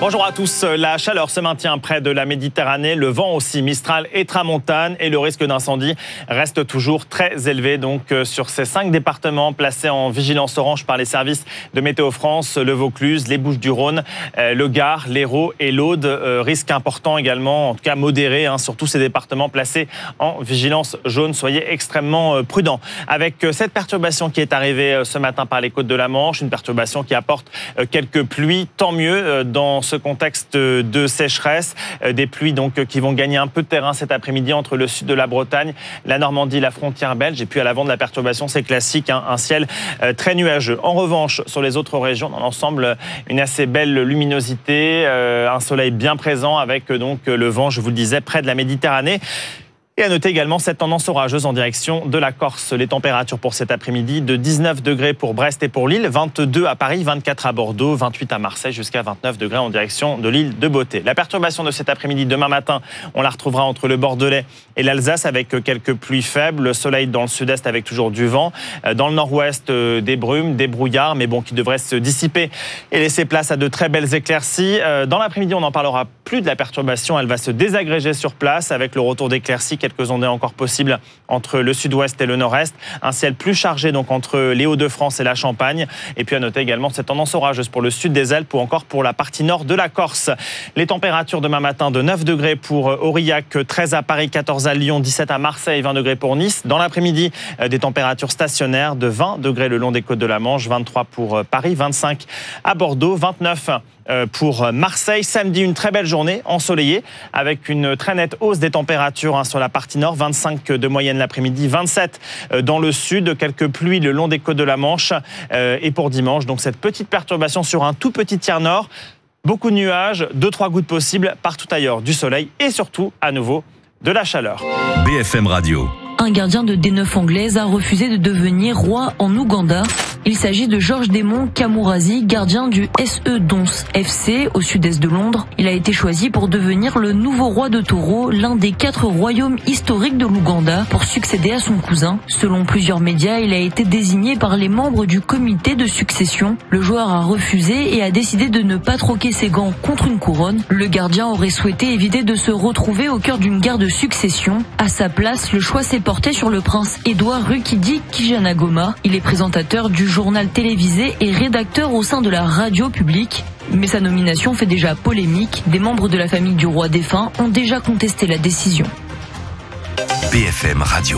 Bonjour à tous. La chaleur se maintient près de la Méditerranée, le vent aussi, Mistral et Tramontane, et le risque d'incendie reste toujours très élevé. Donc sur ces 5 départements placés en vigilance orange par les services de Météo France, le Vaucluse, les Bouches-du-Rhône, le Gard, l'Hérault et l'Aude. Risque important également, en tout cas modéré, sur tous ces départements placés en vigilance jaune. Soyez extrêmement prudents. Avec cette perturbation qui est arrivée ce matin par les côtes de la Manche, une perturbation qui apporte quelques pluies, tant mieux dans ce contexte de sécheresse, des pluies donc qui vont gagner un peu de terrain cet après-midi entre le sud de la Bretagne, la Normandie, la frontière belge, et puis à l'avant de la perturbation, c'est classique, un ciel très nuageux. En revanche, sur les autres régions, dans l'ensemble, une assez belle luminosité, un soleil bien présent avec donc le vent, je vous le disais, près de la Méditerranée. Et à noter également cette tendance orageuse en direction de la Corse. Les températures pour cet après-midi de 19 degrés pour Brest et pour Lille, 22 à Paris, 24 à Bordeaux, 28 à Marseille, jusqu'à 29 degrés en direction de l'île de Beauté. La perturbation de cet après-midi, demain matin, on la retrouvera entre le Bordelais et l'Alsace avec quelques pluies faibles. Le soleil dans le sud-est avec toujours du vent. Dans le nord-ouest, des brumes, des brouillards, mais bon, qui devraient se dissiper et laisser place à de très belles éclaircies. Dans l'après-midi, on n'en parlera plus de la perturbation. Elle va se désagréger sur place avec le retour d'éclaircies. Quelques ondées encore possibles entre le sud-ouest et le nord-est. Un ciel plus chargé donc entre les Hauts-de-France et la Champagne. Et puis à noter également cette tendance orageuse pour le sud des Alpes ou encore pour la partie nord de la Corse. Les températures demain matin de 9 degrés pour Aurillac, 13 à Paris, 14 à Lyon, 17 à Marseille, 20 degrés pour Nice. Dans l'après-midi, des températures stationnaires de 20 degrés le long des côtes de la Manche, 23 pour Paris, 25 à Bordeaux, 29 pour Marseille. Samedi, une très belle journée ensoleillée avec une très nette hausse des températures sur la partie nord, 25 de moyenne l'après-midi, 27 dans le sud, quelques pluies le long des côtes de la Manche. Et pour dimanche, donc cette petite perturbation sur un tout petit tiers nord, beaucoup de nuages, 2-3 gouttes possibles, partout ailleurs du soleil et surtout à nouveau de la chaleur. BFM Radio. Un gardien de D9 anglaise a refusé de devenir roi en Ouganda. Il s'agit de Georges Desmond Kamourazi, gardien du SE Dons FC au sud-est de Londres. Il a été choisi pour devenir le nouveau roi de Toro, l'un des 4 royaumes historiques de l'Ouganda, pour succéder à son cousin. Selon plusieurs médias, il a été désigné par les membres du comité de succession. Le joueur a refusé et a décidé de ne pas troquer ses gants contre une couronne. Le gardien aurait souhaité éviter de se retrouver au cœur d'une guerre de succession. À sa place, le choix s'est porté sur le prince Édouard Rukidi Kijanagoma. Il est présentateur du journal télévisé et rédacteur au sein de la radio publique. Mais sa nomination fait déjà polémique. Des membres de la famille du roi défunt ont déjà contesté la décision. BFM Radio.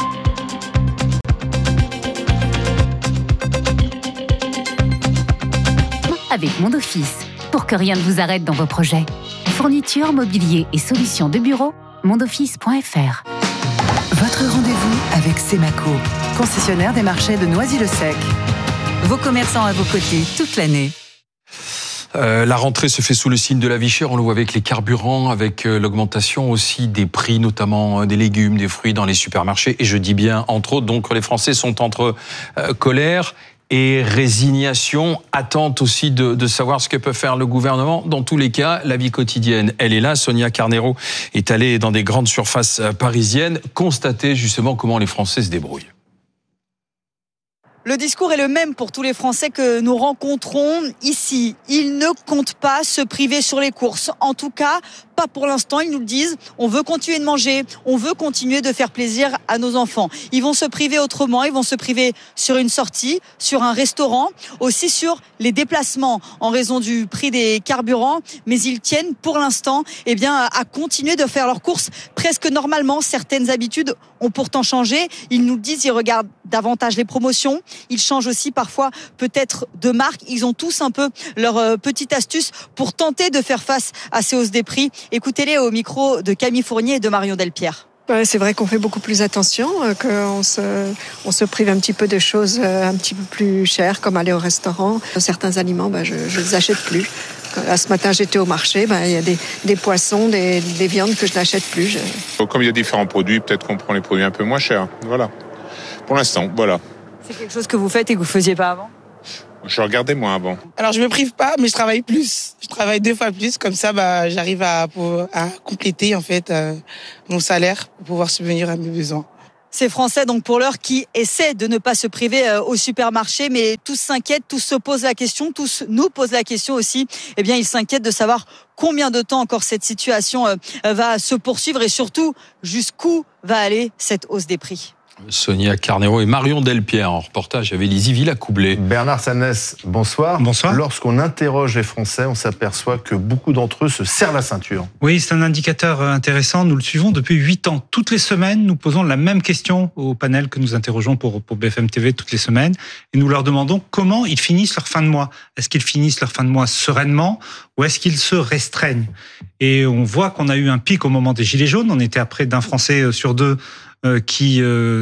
Avec Mon Office, pour que rien ne vous arrête dans vos projets. Fourniture, mobilier et solutions de bureau, mondoffice.fr. Votre rendez-vous avec Semaco, concessionnaire des marchés de Noisy-le-Sec. Vos commerçants à vos côtés toute l'année. La rentrée se fait sous le signe de la vie chère, on le voit avec les carburants, avec l'augmentation aussi des prix, notamment des légumes, des fruits dans les supermarchés. Et je dis bien entre autres, donc les Français sont entre colère et résignation, attente aussi de savoir ce que peut faire le gouvernement. Dans tous les cas, la vie quotidienne, elle est là. Sonia Carnero est allée dans des grandes surfaces parisiennes constater justement comment les Français se débrouillent. Le discours est le même pour tous les Français que nous rencontrons ici. Ils ne comptent pas se priver sur les courses. En tout cas, pas pour l'instant. Ils nous le disent. On veut continuer de manger. On veut continuer de faire plaisir à nos enfants. Ils vont se priver autrement. Ils vont se priver sur une sortie, sur un restaurant, aussi sur les déplacements en raison du prix des carburants. Mais ils tiennent pour l'instant, à continuer de faire leurs courses presque normalement. Certaines habitudes ont pourtant changé. Ils nous le disent. Ils regardent davantage les promotions. Ils changent aussi parfois peut-être de marque. Ils ont tous un peu leur petite astuce pour tenter de faire face à ces hausses des prix. Écoutez-les au micro de Camille Fournier et de Marion Delpierre. Ouais, c'est vrai qu'on fait beaucoup plus attention, qu'on se prive un petit peu de choses un petit peu plus chères, comme aller au restaurant. Certains aliments, je les achète plus. Là, ce matin, j'étais au marché, il y a des poissons, des viandes que je n'achète plus. Comme il y a différents produits, peut-être qu'on prend les produits un peu moins chers. Voilà. Pour l'instant, voilà. C'est quelque chose que vous faites et que vous ne faisiez pas avant ? Je regardais moins avant. Alors je me prive pas, mais je travaille plus. Je travaille 2 fois plus, comme ça j'arrive à compléter en fait mon salaire pour pouvoir subvenir à mes besoins. Ces Français, donc pour l'heure, qui essaient de ne pas se priver au supermarché, mais tous s'inquiètent, tous se posent la question, tous nous posent la question aussi. Eh bien, ils s'inquiètent de savoir combien de temps encore cette situation va se poursuivre et surtout jusqu'où va aller cette hausse des prix. Sonia Carnero et Marion Delpierre en reportage avec Lizzie Villacoublé. Bernard Sanès, bonsoir. Bonsoir. Lorsqu'on interroge les Français, on s'aperçoit que beaucoup d'entre eux se serrent la ceinture. Oui, c'est un indicateur intéressant. Nous le suivons depuis 8 ans. Toutes les semaines, nous posons la même question au panel que nous interrogeons pour BFM TV toutes les semaines. Et nous leur demandons comment ils finissent leur fin de mois. Est-ce qu'ils finissent leur fin de mois sereinement ou est-ce qu'ils se restreignent? Et on voit qu'on a eu un pic au moment des Gilets jaunes. On était à près d'un Français sur deux qui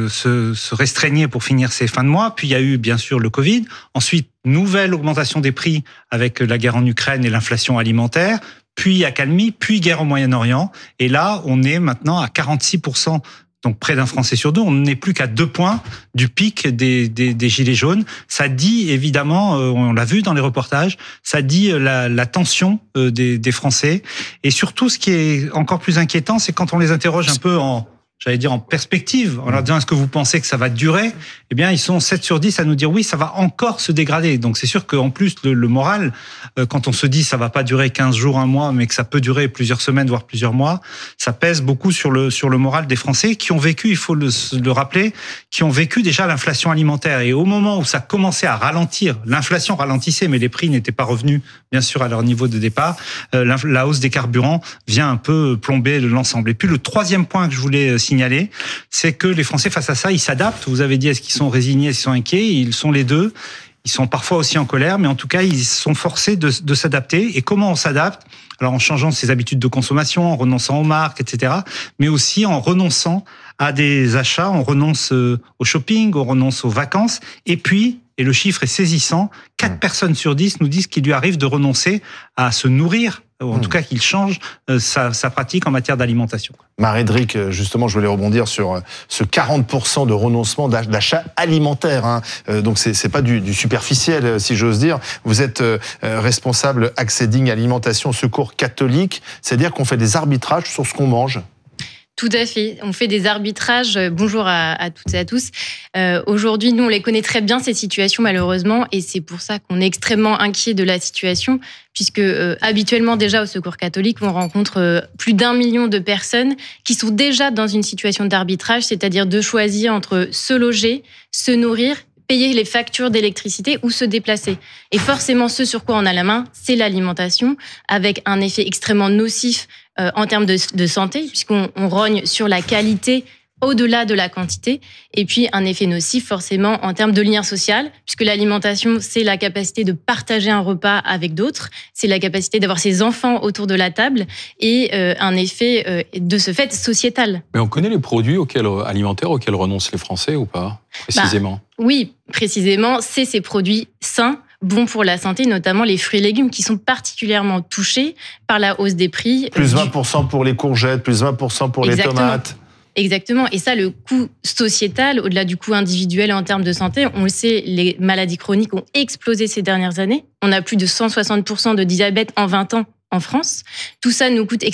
se restreignait pour finir ses fins de mois. Puis il y a eu bien sûr le Covid. Ensuite, nouvelle augmentation des prix avec la guerre en Ukraine et l'inflation alimentaire. Puis accalmie, puis guerre au Moyen-Orient. Et là, on est maintenant à 46%. Donc près d'un Français sur deux, on n'est plus qu'à 2 points du pic des Gilets jaunes. Ça dit évidemment, on l'a vu dans les reportages, ça dit la tension des Français. Et surtout, ce qui est encore plus inquiétant, c'est quand on les interroge un peu en perspective, en leur disant est-ce que vous pensez que ça va durer? Eh bien, ils sont 7 sur 10 à nous dire oui, ça va encore se dégrader. Donc c'est sûr qu'en plus, le moral, quand on se dit ça va pas durer 15 jours, un mois, mais que ça peut durer plusieurs semaines, voire plusieurs mois, ça pèse beaucoup sur le moral des Français qui ont vécu, il faut le rappeler, qui ont vécu déjà l'inflation alimentaire. Et au moment où ça commençait à ralentir, l'inflation ralentissait, mais les prix n'étaient pas revenus, bien sûr, à leur niveau de départ, la hausse des carburants vient un peu plomber l'ensemble. Et puis le troisième point que je voulais signaler, c'est que les Français, face à ça, ils s'adaptent. Vous avez dit, est-ce qu'ils sont résignés, est-ce qu'ils sont inquiets? Ils sont les deux. Ils sont parfois aussi en colère, mais en tout cas, ils sont forcés de s'adapter. Et comment on s'adapte? Alors, en changeant ses habitudes de consommation, en renonçant aux marques, etc., mais aussi en renonçant à des achats, on renonce au shopping, on renonce aux vacances. Et puis, et le chiffre est saisissant, 4 personnes sur 10 nous disent qu'il lui arrive de renoncer à se nourrir, ou en tout cas qu'il change sa pratique en matière d'alimentation. Marie-Dric, justement, je voulais rebondir sur ce 40% de renoncement d'achat alimentaire. Donc c'est pas du superficiel, si j'ose dire. Vous êtes responsable Accéding Alimentation Secours Catholique, c'est-à-dire qu'on fait des arbitrages sur ce qu'on mange. Tout à fait. On fait des arbitrages. Bonjour à toutes et à tous. Aujourd'hui, nous, on les connaît très bien, ces situations, malheureusement, et c'est pour ça qu'on est extrêmement inquiet de la situation, puisque habituellement, déjà, au Secours catholique, on rencontre plus d'1 million de personnes qui sont déjà dans une situation d'arbitrage, c'est-à-dire de choisir entre se loger, se nourrir, payer les factures d'électricité ou se déplacer. Et forcément, ce sur quoi on a la main, c'est l'alimentation, avec un effet extrêmement nocif en termes de santé, puisqu'on rogne sur la qualité au-delà de la quantité, et puis un effet nocif forcément en termes de lien social, puisque l'alimentation, c'est la capacité de partager un repas avec d'autres, c'est la capacité d'avoir ses enfants autour de la table, et un effet de ce fait sociétal. Mais on connaît les produits alimentaires auxquels renoncent les Français ou pas, précisément? Oui, précisément, c'est ces produits sains, bons pour la santé, notamment les fruits et légumes qui sont particulièrement touchés par la hausse des prix. Plus 20% pour les courgettes, plus 20% pour les tomates. Exactement. Et ça, le coût sociétal, au-delà du coût individuel en termes de santé, on le sait, les maladies chroniques ont explosé ces dernières années. On a plus de 160% de diabète en 20 ans en France. Tout ça nous coûte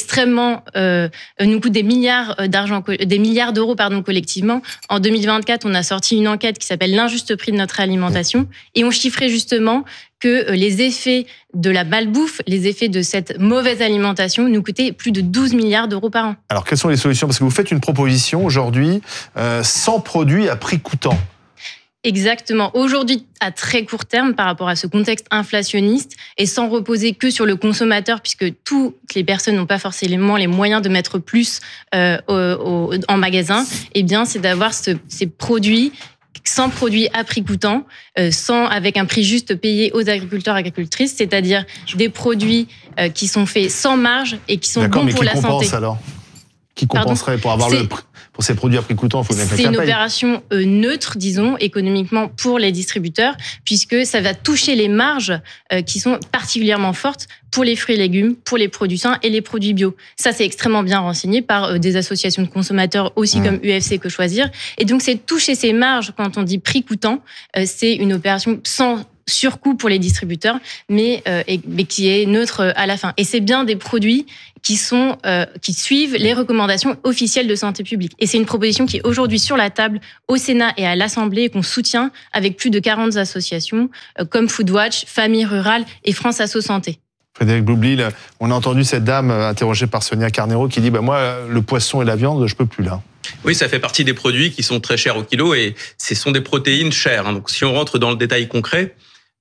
nous coûte des milliards d'euros, collectivement. En 2024, on a sorti une enquête qui s'appelle l'injuste prix de notre alimentation, et on chiffrait justement que les effets de la malbouffe, les effets de cette mauvaise alimentation nous coûtaient plus de 12 milliards d'euros par an. Alors, quelles sont les solutions? Parce que vous faites une proposition aujourd'hui, 100 produits à prix coûtant. Exactement. Aujourd'hui, à très court terme, par rapport à ce contexte inflationniste, et sans reposer que sur le consommateur, puisque toutes les personnes n'ont pas forcément les moyens de mettre plus en magasin, eh bien, c'est d'avoir ces produits, 100 produits à prix coûtant, avec un prix juste payé aux agriculteurs et agricultrices, c'est-à-dire des produits qui sont faits sans marge et qui sont bons pour la santé. Compense alors? Qui compenserait pour avoir pour ces produits à prix coûtant? C'est une opération neutre, disons, économiquement pour les distributeurs, puisque ça va toucher les marges qui sont particulièrement fortes pour les fruits et légumes, pour les produits sains et les produits bio. Ça, c'est extrêmement bien renseigné par des associations de consommateurs aussi comme UFC que Choisir. Et donc, c'est toucher ces marges quand on dit prix coûtant. C'est une opération sans surcoût pour les distributeurs, mais qui est neutre à la fin. Et c'est bien des produits qui suivent les recommandations officielles de santé publique. Et c'est une proposition qui est aujourd'hui sur la table au Sénat et à l'Assemblée et qu'on soutient avec plus de 40 associations comme Foodwatch, Famille Rurale et France Asso Santé. Frédéric Boublil, on a entendu cette dame interrogée par Sonia Carnero qui dit moi, le poisson et la viande, je peux plus là. Oui, ça fait partie des produits qui sont très chers au kilo et ce sont des protéines chères. Donc, si on rentre dans le détail concret,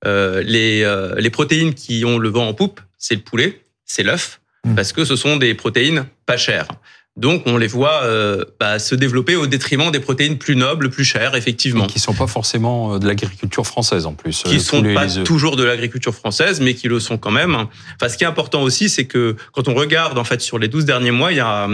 les protéines qui ont le vent en poupe, c'est le poulet, c'est l'œuf, parce que ce sont des protéines pas chères. Donc, on les voit se développer au détriment des protéines plus nobles, plus chères, effectivement. Et qui ne sont pas forcément de l'agriculture française, en plus. Qui ne sont pas toujours de l'agriculture française, mais qui le sont quand même. Enfin, ce qui est important aussi, c'est que quand on regarde, en fait, sur les 12 derniers mois, il y a,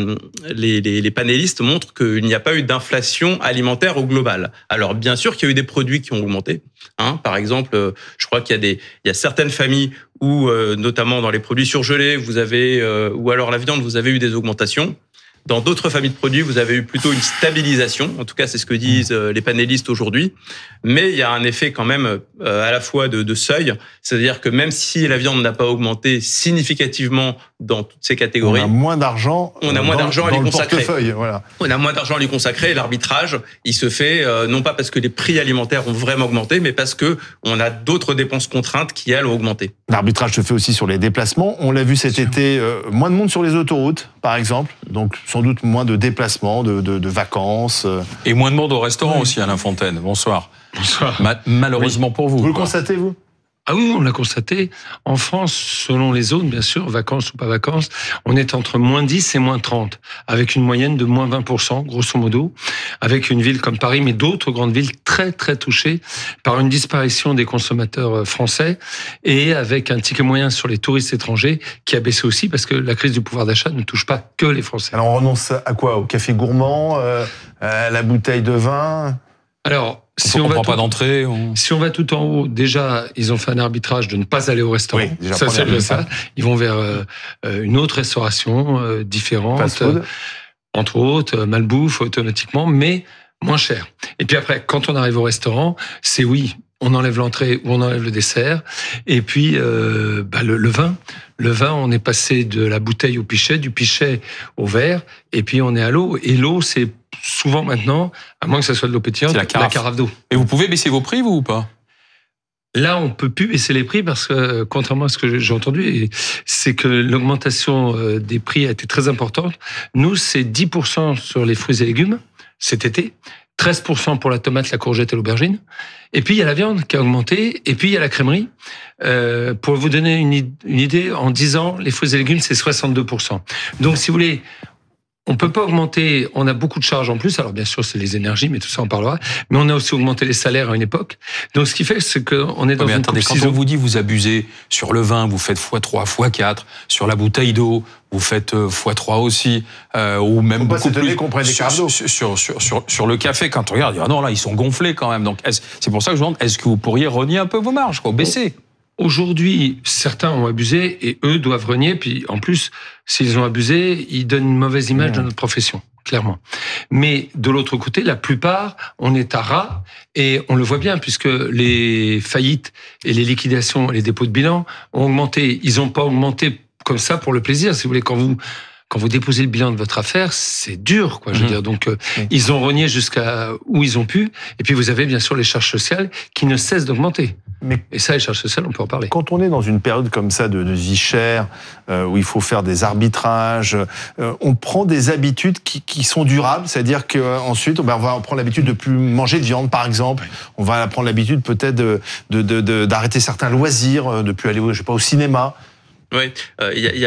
les panélistes montrent qu'il n'y a pas eu d'inflation alimentaire au global. Alors, bien sûr qu'il y a eu des produits qui ont augmenté. Par exemple, je crois qu'il y a certaines familles où, notamment dans les produits surgelés, vous avez, ou alors la viande, vous avez eu des augmentations. Dans d'autres familles de produits, vous avez eu plutôt une stabilisation. En tout cas, c'est ce que disent les panélistes aujourd'hui. Mais il y a un effet quand même à la fois de seuil. C'est-à-dire que même si la viande n'a pas augmenté significativement dans toutes ces catégories, on a moins d'argent. On a moins d'argent à lui consacrer. Voilà. On a moins d'argent à lui consacrer. Et l'arbitrage, il se fait non pas parce que les prix alimentaires ont vraiment augmenté, mais parce que on a d'autres dépenses contraintes qui elles ont augmenté. L'arbitrage se fait aussi sur les déplacements. On l'a vu cet été, moins de monde sur les autoroutes, par exemple. Donc sans doute moins de déplacements, de vacances. Et moins de monde au restaurant aussi, Alain Fontaine. Bonsoir. Bonsoir. Malheureusement pour vous. Vous le constatez, vous ? Ah oui, on l'a constaté. En France, selon les zones, bien sûr, vacances ou pas vacances, on est entre moins 10 et moins 30, avec une moyenne de moins 20%, grosso modo, avec une ville comme Paris, mais d'autres grandes villes très, très touchées par une disparition des consommateurs français et avec un ticket moyen sur les touristes étrangers qui a baissé aussi parce que la crise du pouvoir d'achat ne touche pas que les Français. Alors on renonce à quoi ? Au café gourmand, à la bouteille de vin ? Alors, si on va pas d'entrée, si on va tout en haut, déjà, ils ont fait un arbitrage de ne pas aller au restaurant. Oui, déjà, ça, c'est ça. Ils vont vers une autre restauration différente, entre autres, malbouffe automatiquement, mais moins cher. Et puis après, quand on arrive au restaurant, c'est oui, on enlève l'entrée ou on enlève le dessert. Et puis, le vin. Le vin, on est passé de la bouteille au pichet, du pichet au verre, et puis on est à l'eau. Et l'eau, c'est souvent maintenant, à moins que ça soit de l'eau pétillante, la carafe d'eau. Et vous pouvez baisser vos prix, vous, ou pas ? Là, on peut plus baisser les prix parce que, contrairement à ce que j'ai entendu, c'est que l'augmentation des prix a été très importante. Nous, c'est 10% sur les fruits et légumes cet été, 13% pour la tomate, la courgette et l'aubergine. Et puis, il y a la viande qui a augmenté. Et puis, il y a la crèmerie. Pour vous donner une idée, en 10 ans, les fruits et légumes, c'est 62%. Donc, si vous voulez, on peut pas augmenter, on a beaucoup de charges en plus. Alors, bien sûr, c'est les énergies, mais tout ça, on parlera. Mais on a aussi augmenté les salaires à une époque. Donc, ce qui fait, c'est qu'on est dans une coupe quand on vous dit vous abusez sur le vin, vous faites x3, x4. Sur la bouteille d'eau, vous faites x3 aussi. Ou même beaucoup plus. Qu'on prenne des cartes d'eau. Sur le café, quand on regarde, non, là, ils sont gonflés quand même. Donc, c'est pour ça que je vous demande, est-ce que vous pourriez renier un peu vos marges, baisser ? Aujourd'hui, certains ont abusé et eux doivent renier. Puis en plus, s'ils ont abusé, ils donnent une mauvaise image de notre profession, clairement. Mais de l'autre côté, la plupart, on est à ras et on le voit bien puisque les faillites et les liquidations et les dépôts de bilan ont augmenté. Ils n'ont pas augmenté comme ça pour le plaisir. Si vous voulez, quand vous déposez le bilan de votre affaire, c'est dur, je veux dire. Donc, ils ont renié jusqu'à où ils ont pu. Et puis, vous avez bien sûr les charges sociales qui ne cessent d'augmenter. Et ça, les charges sociales, on peut en parler. Quand on est dans une période comme ça de vie chère, où il faut faire des arbitrages, on prend des habitudes qui sont durables, c'est-à-dire qu'ensuite, on va prendre l'habitude de plus manger de viande, par exemple. On va prendre l'habitude peut-être d'arrêter certains loisirs, de plus aller, au cinéma. Oui, il y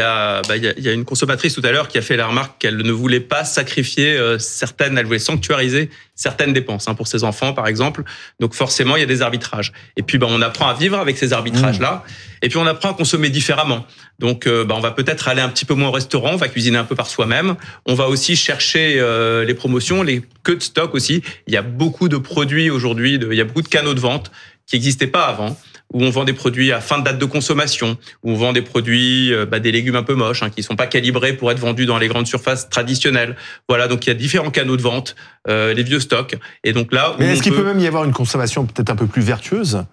a une consommatrice tout à l'heure qui a fait la remarque qu'elle ne voulait pas sacrifier elle voulait sanctuariser certaines dépenses pour ses enfants, par exemple. Donc forcément, il y a des arbitrages. Et puis, on apprend à vivre avec ces arbitrages-là. Et puis, on apprend à consommer différemment. Donc, on va peut-être aller un petit peu moins au restaurant, on va cuisiner un peu par soi-même. On va aussi chercher les promotions, les queues de stock aussi. Il y a beaucoup de produits aujourd'hui, il y a beaucoup de canaux de vente qui n'existaient pas avant, où on vend des produits à fin de date de consommation, où on vend des produits, des légumes un peu moches, qui sont pas calibrés pour être vendus dans les grandes surfaces traditionnelles. Voilà, donc il y a différents canaux de vente, les vieux stocks. Et donc là, mais est-ce qu'il peut même y avoir une consommation peut-être un peu plus vertueuse ?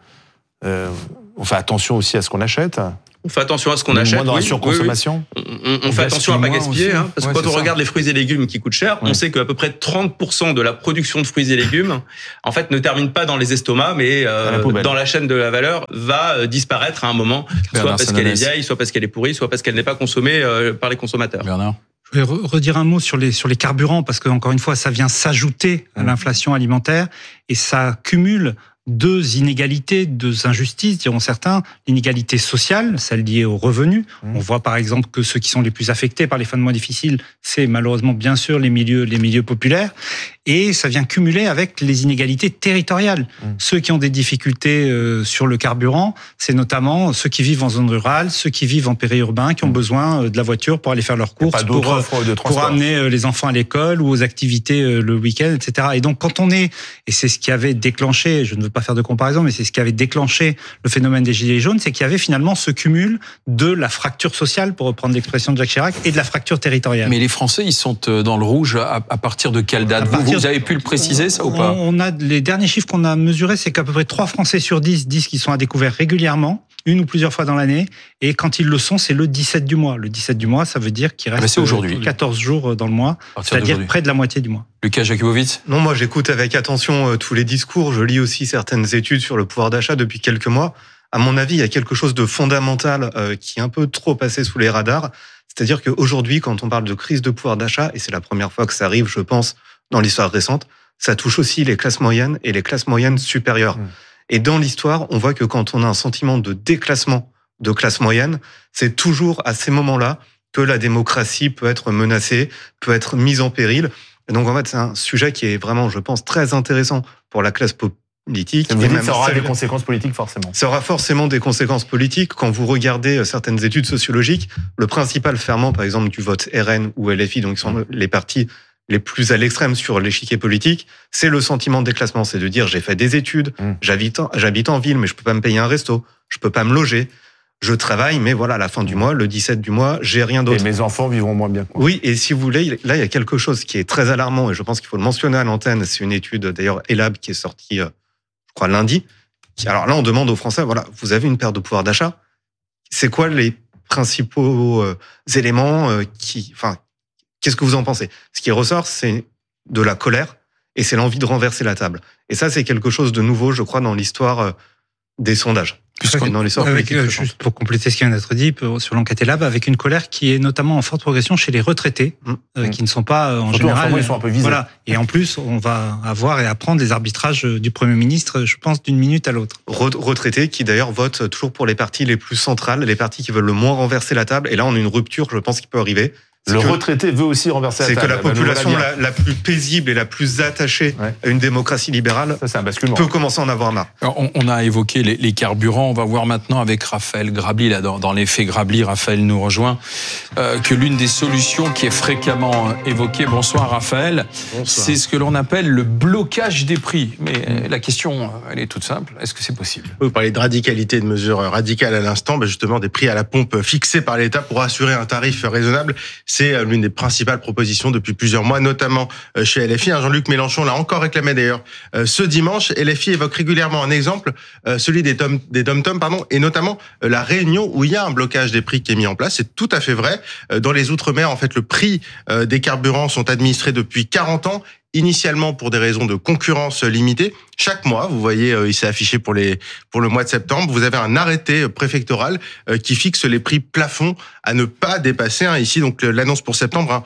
on fait attention aussi à ce qu'on achète. On fait attention à ce qu'on achète. Moins dans la surconsommation. On fait attention à pas gaspiller, aussi. parce que quand on regarde les fruits et légumes qui coûtent cher, on sait qu'à peu près 30% de la production de fruits et légumes, en fait, ne termine pas dans les estomacs, mais dans la chaîne de la valeur, va disparaître à un moment, soit parce qu'elle est vieille, soit parce qu'elle est pourrie, soit parce qu'elle n'est pas consommée par les consommateurs. Bernard. Je vais redire un mot sur les carburants, parce que encore une fois, ça vient s'ajouter à l'inflation alimentaire et ça cumule deux inégalités, deux injustices, diront certains. L'inégalité sociale, celle liée aux revenus. On voit par exemple que ceux qui sont les plus affectés par les fins de mois difficiles, c'est malheureusement bien sûr les milieux populaires. Et ça vient cumuler avec les inégalités territoriales. Ceux qui ont des difficultés sur le carburant, c'est notamment ceux qui vivent en zone rurale, ceux qui vivent en périurbain, qui ont besoin de la voiture pour aller faire leurs courses, pour amener les enfants à l'école ou aux activités le week-end, etc. Et donc quand on est, et c'est ce qui avait déclenché, je ne veux pas faire de comparaison, mais c'est ce qui avait déclenché le phénomène des Gilets jaunes, c'est qu'il y avait finalement ce cumul de la fracture sociale, pour reprendre l'expression de Jacques Chirac, et de la fracture territoriale. Mais les Français, ils sont dans le rouge à partir de quelle date ? Vous avez pu le préciser, ça, ou pas ? On a les derniers chiffres qu'on a mesurés, c'est qu'à peu près 3 Français sur 10 disent qu'ils sont à découvert régulièrement, une ou plusieurs fois dans l'année, et quand ils le sont, c'est le 17 du mois. Le 17 du mois, ça veut dire qu'il reste 14 jours dans le mois, c'est-à-dire près de la moitié du mois. Lucas Jakubowicz ? Non, moi j'écoute avec attention tous les discours, je lis aussi certaines études sur le pouvoir d'achat depuis quelques mois. À mon avis, il y a quelque chose de fondamental qui est un peu trop passé sous les radars, c'est-à-dire qu'aujourd'hui, quand on parle de crise de pouvoir d'achat, et c'est la première fois que ça arrive, je pense, dans l'histoire récente, ça touche aussi les classes moyennes et les classes moyennes supérieures. Et dans l'histoire, on voit que quand on a un sentiment de déclassement de classe moyenne, c'est toujours à ces moments-là que la démocratie peut être menacée, peut être mise en péril. Et donc en fait, c'est un sujet qui est vraiment, je pense, très intéressant pour la classe politique. Vous dites que ça aura des conséquences politiques, forcément. Ça aura forcément des conséquences politiques. Quand vous regardez certaines études sociologiques, le principal ferment, par exemple, du vote RN ou LFI, donc qui sont les partis les plus à l'extrême sur l'échiquier politique, c'est le sentiment de déclassement. C'est de dire, j'ai fait des études, j'habite en ville, mais je peux pas me payer un resto, je peux pas me loger, je travaille, mais voilà, à la fin du mois, le 17 du mois, j'ai rien d'autre. Et mes enfants vivront moins bien. Oui, et si vous voulez, là, il y a quelque chose qui est très alarmant, et je pense qu'il faut le mentionner à l'antenne. C'est une étude, d'ailleurs, ELAB, qui est sortie, je crois, lundi. Alors là, on demande aux Français, voilà, vous avez une perte de pouvoir d'achat. C'est quoi les principaux éléments qu'est-ce que vous en pensez ? Ce qui ressort, c'est de la colère et c'est l'envie de renverser la table. Et ça, c'est quelque chose de nouveau, je crois, dans l'histoire des sondages. Dans l'histoire politique, juste pour compléter ce qui vient d'être dit sur l'enquête ELAB, avec une colère qui est notamment en forte progression chez les retraités, qui ne sont pas en général... Ils sont un peu visés. Voilà. Et en plus, on va avoir et apprendre des arbitrages du Premier ministre, je pense, d'une minute à l'autre. Retraités qui, d'ailleurs, votent toujours pour les partis les plus centrales, les partis qui veulent le moins renverser la table. Et là, on a une rupture, je pense, qui peut arriver. Le retraité veut aussi renverser la table. C'est que la population la plus paisible et la plus attachée à une démocratie libérale peut commencer à en avoir marre. Alors, on a évoqué les carburants. On va voir maintenant avec Raphaël Grabli, là, dans l'effet Grabli, Raphaël nous rejoint, que l'une des solutions qui est fréquemment évoquée, bonsoir Raphaël, c'est ce que l'on appelle le blocage des prix. Mais la question, elle est toute simple. Est-ce que c'est possible ? Vous parlez de radicalité, de mesures radicales à l'instant, justement des prix à la pompe fixés par l'État pour assurer un tarif raisonnable. C'est l'une des principales propositions depuis plusieurs mois, notamment chez LFI. Jean-Luc Mélenchon l'a encore réclamé d'ailleurs ce dimanche. LFI évoque régulièrement un exemple, celui des DOM-TOM, et notamment la Réunion où il y a un blocage des prix qui est mis en place. C'est tout à fait vrai. Dans les Outre-mer, en fait, le prix des carburants sont administrés depuis 40 ans. Initialement pour des raisons de concurrence limitée. Chaque mois, vous voyez, il s'est affiché pour le mois de septembre, vous avez un arrêté préfectoral qui fixe les prix plafonds à ne pas dépasser. Ici, donc l'annonce pour septembre,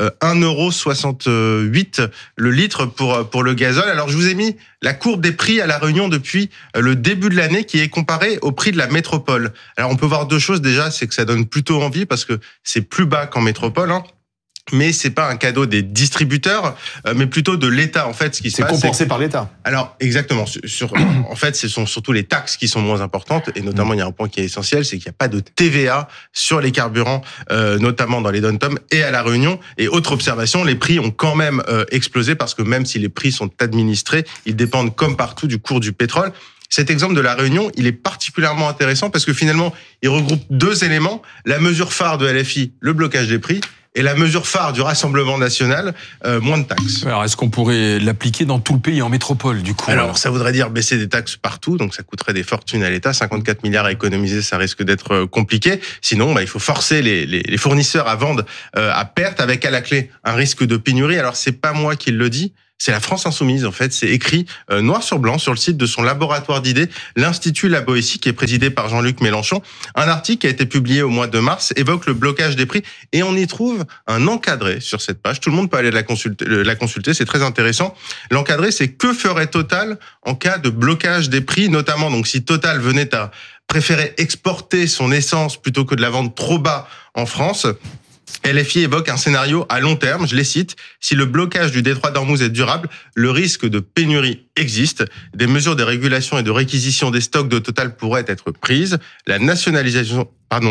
1,68 € le litre pour le gazole. Alors je vous ai mis la courbe des prix à La Réunion depuis le début de l'année qui est comparée au prix de la métropole. Alors on peut voir deux choses déjà, c'est que ça donne plutôt envie parce que c'est plus bas qu'en métropole. Mais c'est pas un cadeau des distributeurs, mais plutôt de l'État. En fait, ce qui se passe, c'est compensé par l'État. Alors, exactement. En fait, ce sont surtout les taxes qui sont moins importantes, et notamment, il y a un point qui est essentiel, c'est qu'il n'y a pas de TVA sur les carburants, notamment dans les DOM-TOM et à La Réunion. Et autre observation, les prix ont quand même explosé parce que même si les prix sont administrés, ils dépendent comme partout du cours du pétrole. Cet exemple de La Réunion, il est particulièrement intéressant parce que finalement, il regroupe deux éléments. La mesure phare de LFI, le blocage des prix, Et la mesure phare du Rassemblement national, moins de taxes. Alors, est-ce qu'on pourrait l'appliquer dans tout le pays, en métropole, du coup? Alors, ça voudrait dire baisser des taxes partout, donc ça coûterait des fortunes à l'État. 54 milliards à économiser, ça risque d'être compliqué. Sinon, il faut forcer les fournisseurs à vendre à perte, avec à la clé un risque de pénurie. Alors, c'est pas moi qui le dis. C'est la France Insoumise, en fait. C'est écrit noir sur blanc sur le site de son laboratoire d'idées, l'Institut La Boétie, qui est présidé par Jean-Luc Mélenchon. Un article qui a été publié au mois de mars évoque le blocage des prix et on y trouve un encadré sur cette page. Tout le monde peut aller la consulter, c'est très intéressant. L'encadré, c'est que ferait Total en cas de blocage des prix, notamment donc si Total venait à préférer exporter son essence plutôt que de la vendre trop bas en France. LFI évoque un scénario à long terme, je les cite, si le blocage du détroit d'Ormuz est durable, le risque de pénurie existe. Des mesures de régulation et de réquisition des stocks de Total pourraient être prises. La nationalisation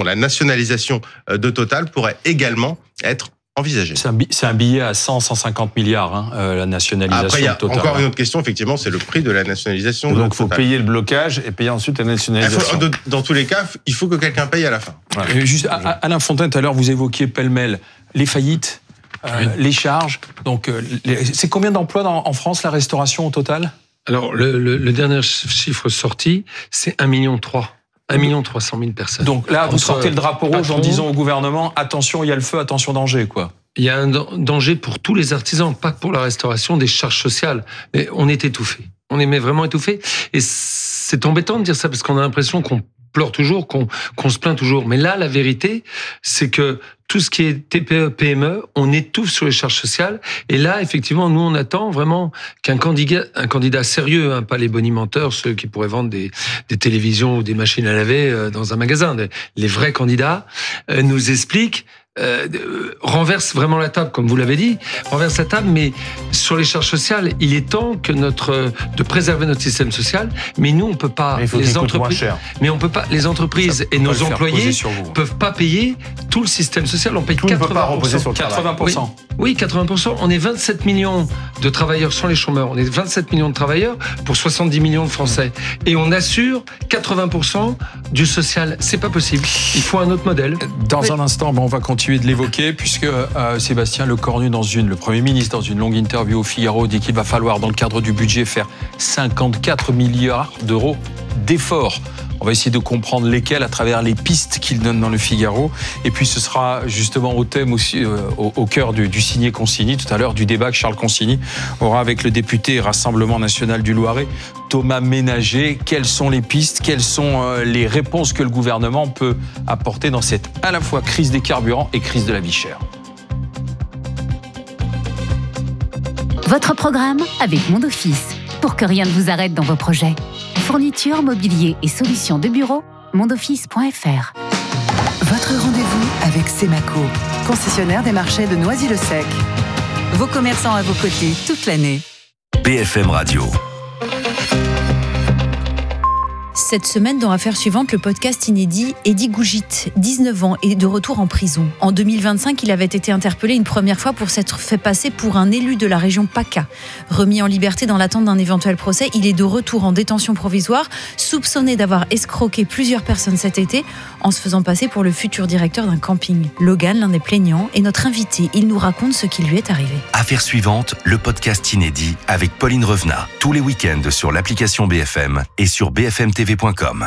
de Total pourrait également être envisagée. C'est un billet à 150 milliards, la nationalisation. Après, il y a Total. encore une autre question, effectivement, c'est le prix de la nationalisation. Donc, il faut Total. payer le blocage et payer ensuite la nationalisation. Dans tous les cas, il faut que quelqu'un paye à la fin. Ouais. Juste, Alain Fontaine, tout à l'heure, vous évoquiez pêle-mêle les faillites, les charges. Donc, c'est combien d'emplois en France, la restauration au total? Alors, le dernier chiffre sorti, c'est 1,3 million. 1 300 000 personnes. Donc là, vous sortez le drapeau rouge en disant au gouvernement, attention, il y a le feu, attention, danger, quoi. Il y a un danger pour tous les artisans, pas que pour la restauration, des charges sociales. Mais on est étouffé. On est vraiment étouffé. Et c'est embêtant de dire ça parce qu'on a l'impression qu'on pleure toujours, qu'on se plaint toujours. Mais là, la vérité, c'est que tout ce qui est TPE, PME, on étouffe sur les charges sociales. Et là, effectivement, nous, on attend vraiment qu'un candidat sérieux, pas les bonimenteurs, ceux qui pourraient vendre des télévisions ou des machines à laver dans un magasin, les vrais candidats, nous expliquent, renverse vraiment la table, comme vous l'avez dit, renverse la table, mais sur les charges sociales, il est temps de préserver notre système social, mais nous, on peut pas, les entreprises et nos employés peuvent pas payer tout le système social, on paye 80%. 80%. Oui, 80%. On est 27 millions de travailleurs sans les chômeurs. On est 27 millions de travailleurs pour 70 millions de Français. Et on assure 80% du social. C'est pas possible. Il faut un autre modèle. Dans un instant, on va continuer de l'évoquer puisque Sébastien Lecornu, le Premier ministre, dans une longue interview au Figaro, dit qu'il va falloir, dans le cadre du budget, faire 54 milliards d'euros d'efforts. On va essayer de comprendre lesquels à travers les pistes qu'il donne dans le Figaro. Et puis ce sera justement au thème aussi, au cœur du signé-consigné, tout à l'heure, du débat que Charles Consigny aura avec le député Rassemblement National du Loiret, Thomas Ménager. Quelles sont les pistes, quelles sont les réponses que le gouvernement peut apporter dans cette à la fois crise des carburants et crise de la vie chère? Votre programme avec Mon Office, pour que rien ne vous arrête dans vos projets. Fourniture, mobilier et solutions de bureau, mondoffice.fr. Votre rendez-vous avec Semaco, concessionnaire des marchés de Noisy-le-Sec. Vos commerçants à vos côtés toute l'année. BFM Radio. Cette semaine, dans Affaires suivantes, le podcast inédit, Eddy Gougit, 19 ans, est de retour en prison. En 2025, il avait été interpellé une première fois pour s'être fait passer pour un élu de la région PACA. Remis en liberté dans l'attente d'un éventuel procès, il est de retour en détention provisoire, soupçonné d'avoir escroqué plusieurs personnes cet été en se faisant passer pour le futur directeur d'un camping. Logan, l'un des plaignants, est notre invité. Il nous raconte ce qui lui est arrivé. Affaires suivantes, le podcast inédit avec Pauline Revenat. Tous les week-ends sur l'application BFM et sur bfmtv.com.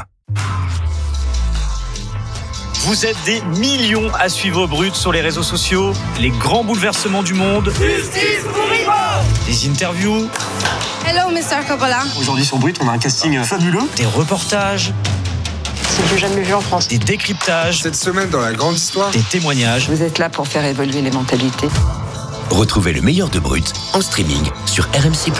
Vous êtes des millions à suivre Brut sur les réseaux sociaux, les grands bouleversements du monde, Justice pour Ivo, des interviews. Hello Mr. Coppola. Aujourd'hui sur Brut, on a un casting fabuleux, des reportages. C'est du jamais vu en France. Des décryptages. Cette semaine dans la grande histoire. Des témoignages. Vous êtes là pour faire évoluer les mentalités. Retrouvez le meilleur de Brut en streaming sur RMC+.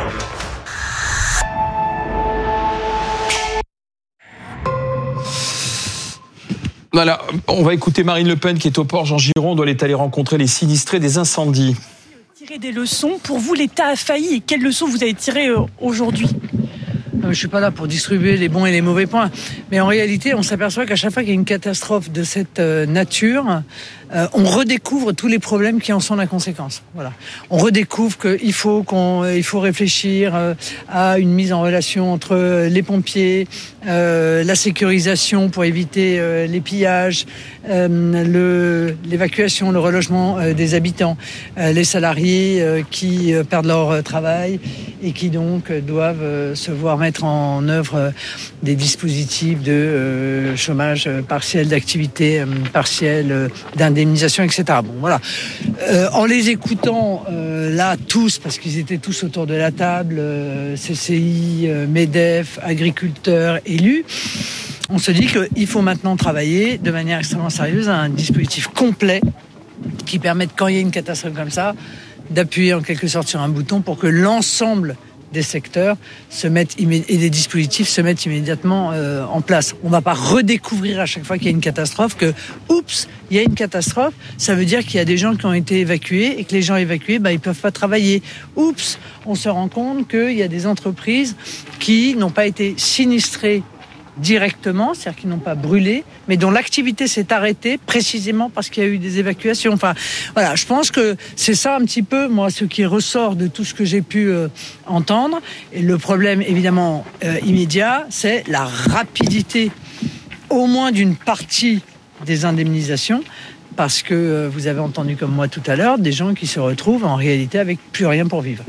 Voilà, on va écouter Marine Le Pen qui est au port Jean-Gironde. Elle est allée rencontrer les sinistrés des incendies. Tirer des leçons. Pour vous, l'État a failli. Et quelles leçons vous avez tirées aujourd'hui ? je suis pas là pour distribuer les bons et les mauvais points, mais en réalité, on s'aperçoit qu'à chaque fois qu'il y a une catastrophe de cette nature, on redécouvre tous les problèmes qui en sont la conséquence. Voilà. On redécouvre qu'il faut réfléchir à une mise en relation entre les pompiers, la sécurisation pour éviter les pillages, l'évacuation, le relogement des habitants, les salariés qui perdent leur travail et qui donc doivent se voir mettre en œuvre des dispositifs de chômage partiel, d'activité partielle, d'indemnisation, etc. Bon, voilà. En les écoutant là tous, parce qu'ils étaient tous autour de la table, CCI, MEDEF, agriculteurs, élus, on se dit qu'il faut maintenant travailler de manière extrêmement sérieuse à un dispositif complet qui permette, quand il y a une catastrophe comme ça, d'appuyer en quelque sorte sur un bouton pour que l'ensemble des secteurs et des dispositifs se mettent immédiatement en place. On ne va pas redécouvrir à chaque fois qu'il y a une catastrophe que, oups, il y a une catastrophe, ça veut dire qu'il y a des gens qui ont été évacués et que les gens évacués, ils ne peuvent pas travailler. Oups, on se rend compte qu'il y a des entreprises qui n'ont pas été sinistrées directement, c'est-à-dire qu'ils n'ont pas brûlé, mais dont l'activité s'est arrêtée précisément parce qu'il y a eu des évacuations. Enfin, voilà, je pense que c'est ça un petit peu, moi, ce qui ressort de tout ce que j'ai pu entendre. Et le problème, évidemment, immédiat, c'est la rapidité, au moins d'une partie des indemnisations, parce que vous avez entendu comme moi tout à l'heure, des gens qui se retrouvent en réalité avec plus rien pour vivre.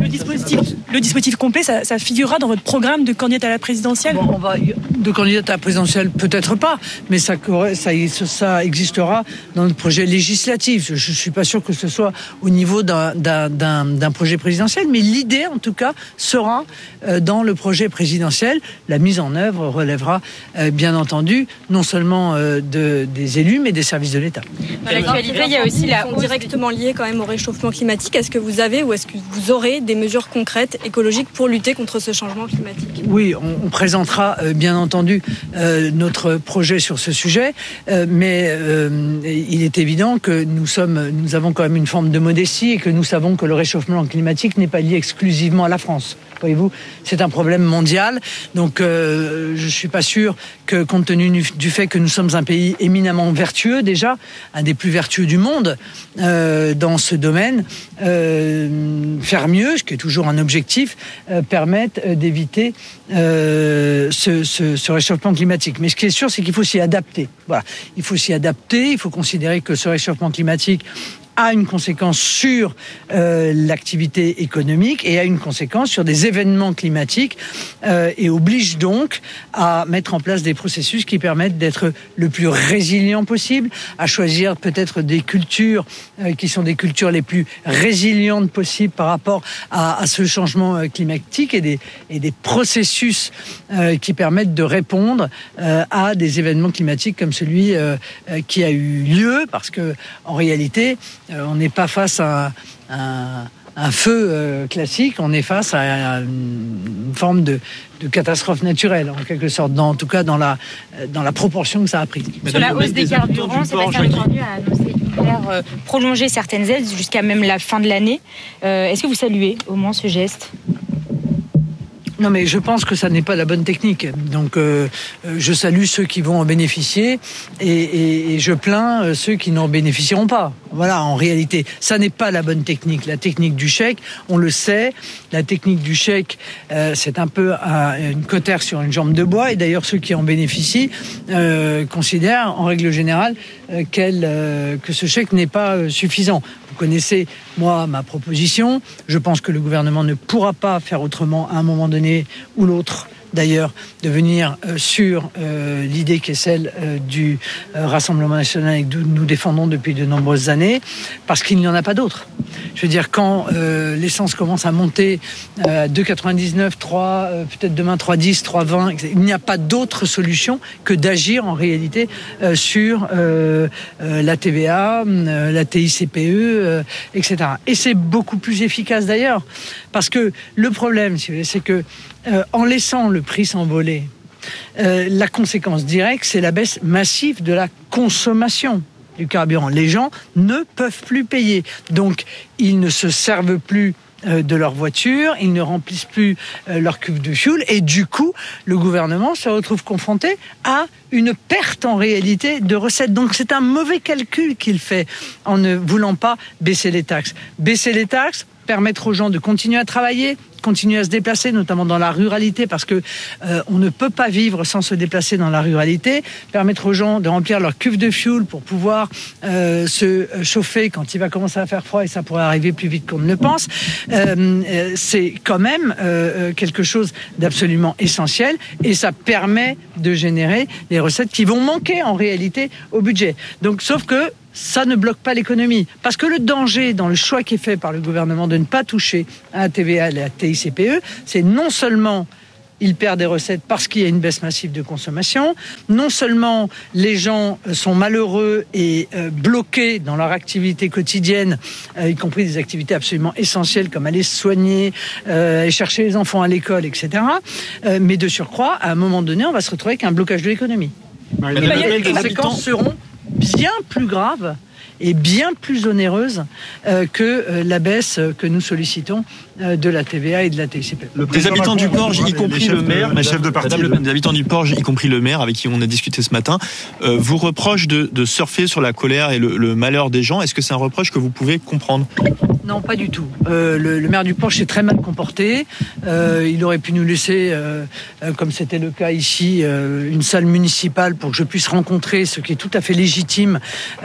Le dispositif complet, ça figurera dans votre programme de candidate à la présidentielle ? De candidate à la présidentielle, peut-être pas, mais ça existera dans notre projet législatif. Je ne suis pas sûr que ce soit au niveau d'un projet présidentiel, mais l'idée, en tout cas, sera dans le projet présidentiel. La mise en œuvre relèvera, bien entendu, non seulement des élus, mais des services de l'État. Dans l'actualité, il y a aussi la hausse directement liée quand même au réchauffement climatique. Est-ce que vous avez ou est-ce que vous aurez des mesures concrètes écologiques pour lutter contre ce changement climatique ? Oui, on présentera bien entendu notre projet sur ce sujet, mais il est évident que nous avons quand même une forme de modestie et que nous savons que le réchauffement climatique n'est pas lié exclusivement à la France. Voyez-vous, c'est un problème mondial. Donc, je ne suis pas sûr que, compte tenu du fait que nous sommes un pays éminemment vertueux déjà, un des plus vertueux du monde dans ce domaine, faire mieux, ce qui est toujours un objectif, permette d'éviter ce réchauffement climatique. Mais ce qui est sûr, c'est qu'il faut s'y adapter. Voilà, il faut s'y adapter. Il faut considérer que ce réchauffement climatique a une conséquence sur l'activité économique et a une conséquence sur des événements climatiques et oblige donc à mettre en place des processus qui permettent d'être le plus résilient possible, à choisir peut-être des cultures qui sont des cultures les plus résilientes possibles par rapport à ce changement climatique et des processus qui permettent de répondre à des événements climatiques comme celui qui a eu lieu, parce que en réalité on n'est pas face à un feu classique, on est face à une forme de catastrophe naturelle, en quelque sorte, en tout cas dans la proportion que ça a pris. Sur la hausse des carburants, Sébastien Lecornu a annoncé hier prolonger certaines aides jusqu'à même la fin de l'année. Est-ce que vous saluez au moins ce geste ? Non, mais je pense que ça n'est pas la bonne technique. Donc, je salue ceux qui vont en bénéficier et je plains ceux qui n'en bénéficieront pas. Voilà, en réalité, ça n'est pas la bonne technique. La technique du chèque, on le sait, la technique du chèque, c'est un peu une cautère sur une jambe de bois. Et d'ailleurs, ceux qui en bénéficient considèrent, en règle générale, que ce chèque n'est pas suffisant. Vous connaissez, moi, ma proposition. Je pense que le gouvernement ne pourra pas faire autrement à un moment donné ou l'autre, d'ailleurs, de venir sur l'idée qui est celle du Rassemblement national que nous défendons depuis de nombreuses années, parce qu'il n'y en a pas d'autre. Je veux dire, quand l'essence commence à monter 2,99, 3, peut-être demain 3,10, 3,20, il n'y a pas d'autre solution que d'agir en réalité sur la TVA, la TICPE, etc. Et c'est beaucoup plus efficace d'ailleurs, parce que le problème, si vous voulez, c'est que en laissant le prix s'envoler, la conséquence directe, c'est la baisse massive de la consommation du carburant. Les gens ne peuvent plus payer. Donc, ils ne se servent plus de leur voiture, ils ne remplissent plus leur cuve de fioul, et du coup, le gouvernement se retrouve confronté à une perte en réalité de recettes. Donc c'est un mauvais calcul qu'il fait en ne voulant pas baisser les taxes. Baisser les taxes, permettre aux gens de continuer à travailler, continuer à se déplacer, notamment dans la ruralité, parce que on ne peut pas vivre sans se déplacer dans la ruralité. Permettre aux gens de remplir leur cuve de fioul pour pouvoir se chauffer quand il va commencer à faire froid, et ça pourrait arriver plus vite qu'on ne le pense. C'est quand même quelque chose d'absolument essentiel, et ça permet de générer des recettes qui vont manquer en réalité au budget. Donc, sauf que ça ne bloque pas l'économie. Parce que le danger dans le choix qui est fait par le gouvernement de ne pas toucher à la TVA et à la TICPE, c'est non seulement il perd des recettes parce qu'il y a une baisse massive de consommation, non seulement les gens sont malheureux et bloqués dans leur activité quotidienne, y compris des activités absolument essentielles comme aller se soigner, aller chercher les enfants à l'école, etc. Mais de surcroît, à un moment donné, on va se retrouver avec un blocage de l'économie. Les conséquences seront bien plus grave et bien plus onéreuse que la baisse que nous sollicitons de la TVA et de la TICPE. Les habitants du Porge, y compris le maire, les habitants du Porge, y compris le maire avec qui on a discuté ce matin, vous reprochent de surfer sur la colère et le malheur des gens. Est-ce que c'est un reproche que vous pouvez comprendre ? Non, pas du tout. Le maire du Porge s'est très mal comporté. Il aurait pu nous laisser, comme c'était le cas ici, une salle municipale pour que je puisse rencontrer, ce qui est tout à fait légitime,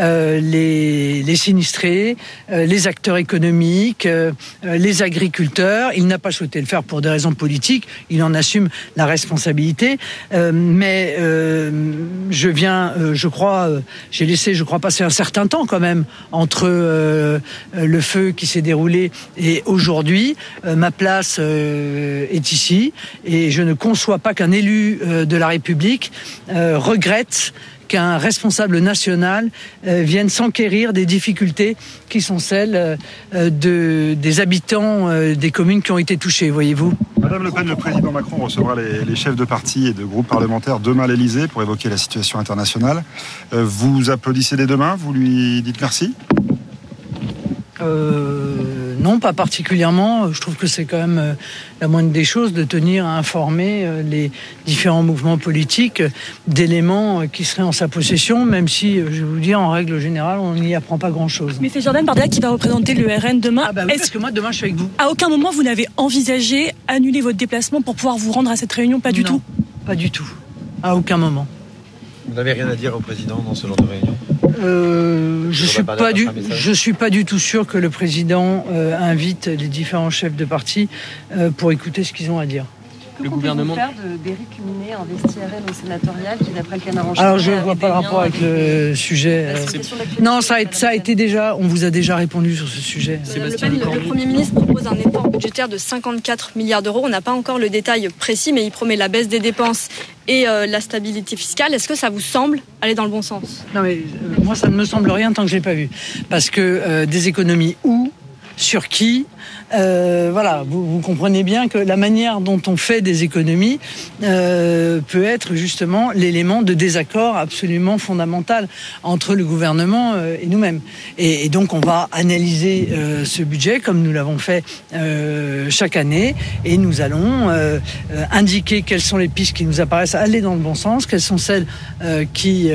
les sinistrés, les acteurs économiques, les agriculteurs. Il n'a pas souhaité le faire pour des raisons politiques. Il en assume la responsabilité. Mais je viens, j'ai laissé, passer un certain temps quand même entre le feu qui s'est déroulé et aujourd'hui. Ma place est ici et je ne conçois pas qu'un élu de la République regrette qu'un responsable national vienne s'enquérir des difficultés qui sont celles des habitants des communes qui ont été touchées, voyez-vous. Madame Le Pen, le président Macron recevra les chefs de partis et de groupes parlementaires demain à l'Elysée pour évoquer la situation internationale. Vous applaudissez dès demain, vous lui dites merci ? Non, pas particulièrement. Je trouve que c'est quand même la moindre des choses de tenir à informer les différents mouvements politiques d'éléments qui seraient en sa possession, même si, je vais vous dire, en règle générale, on n'y apprend pas grand-chose. Mais c'est Jordan Bardella qui va représenter le RN demain. Ah bah oui, parce que moi, demain, je suis avec vous. À aucun moment, vous n'avez envisagé annuler votre déplacement pour pouvoir vous rendre à cette réunion ? Pas du tout ? Pas du tout. À aucun moment. Vous n'avez rien à dire au président dans ce genre de réunion ? Je suis pas du tout sûr que le président invite les différents chefs de parti pour écouter ce qu'ils ont à dire. Le gouvernement faire d'Éric Munier, un vestiaire au sénatorial qui, d'après le Canard enchaîné... Alors je ne vois pas le rapport avec le sujet. Non, ça a été déjà. On vous a déjà répondu sur ce sujet. Le Premier ministre propose un effort budgétaire de 54 milliards d'euros. On n'a pas encore le détail précis, mais il promet la baisse des dépenses et la stabilité fiscale. Est-ce que ça vous semble aller dans le bon sens ? Non, mais moi, ça ne me semble rien tant que je l'ai pas vu. Parce que des économies où ? Sur qui ? Voilà, vous comprenez bien que la manière dont on fait des économies peut être justement l'élément de désaccord absolument fondamental entre le gouvernement et nous-mêmes. Et donc on va analyser ce budget comme nous l'avons fait chaque année, et nous allons indiquer quelles sont les pistes qui nous apparaissent aller dans le bon sens, quelles sont celles qui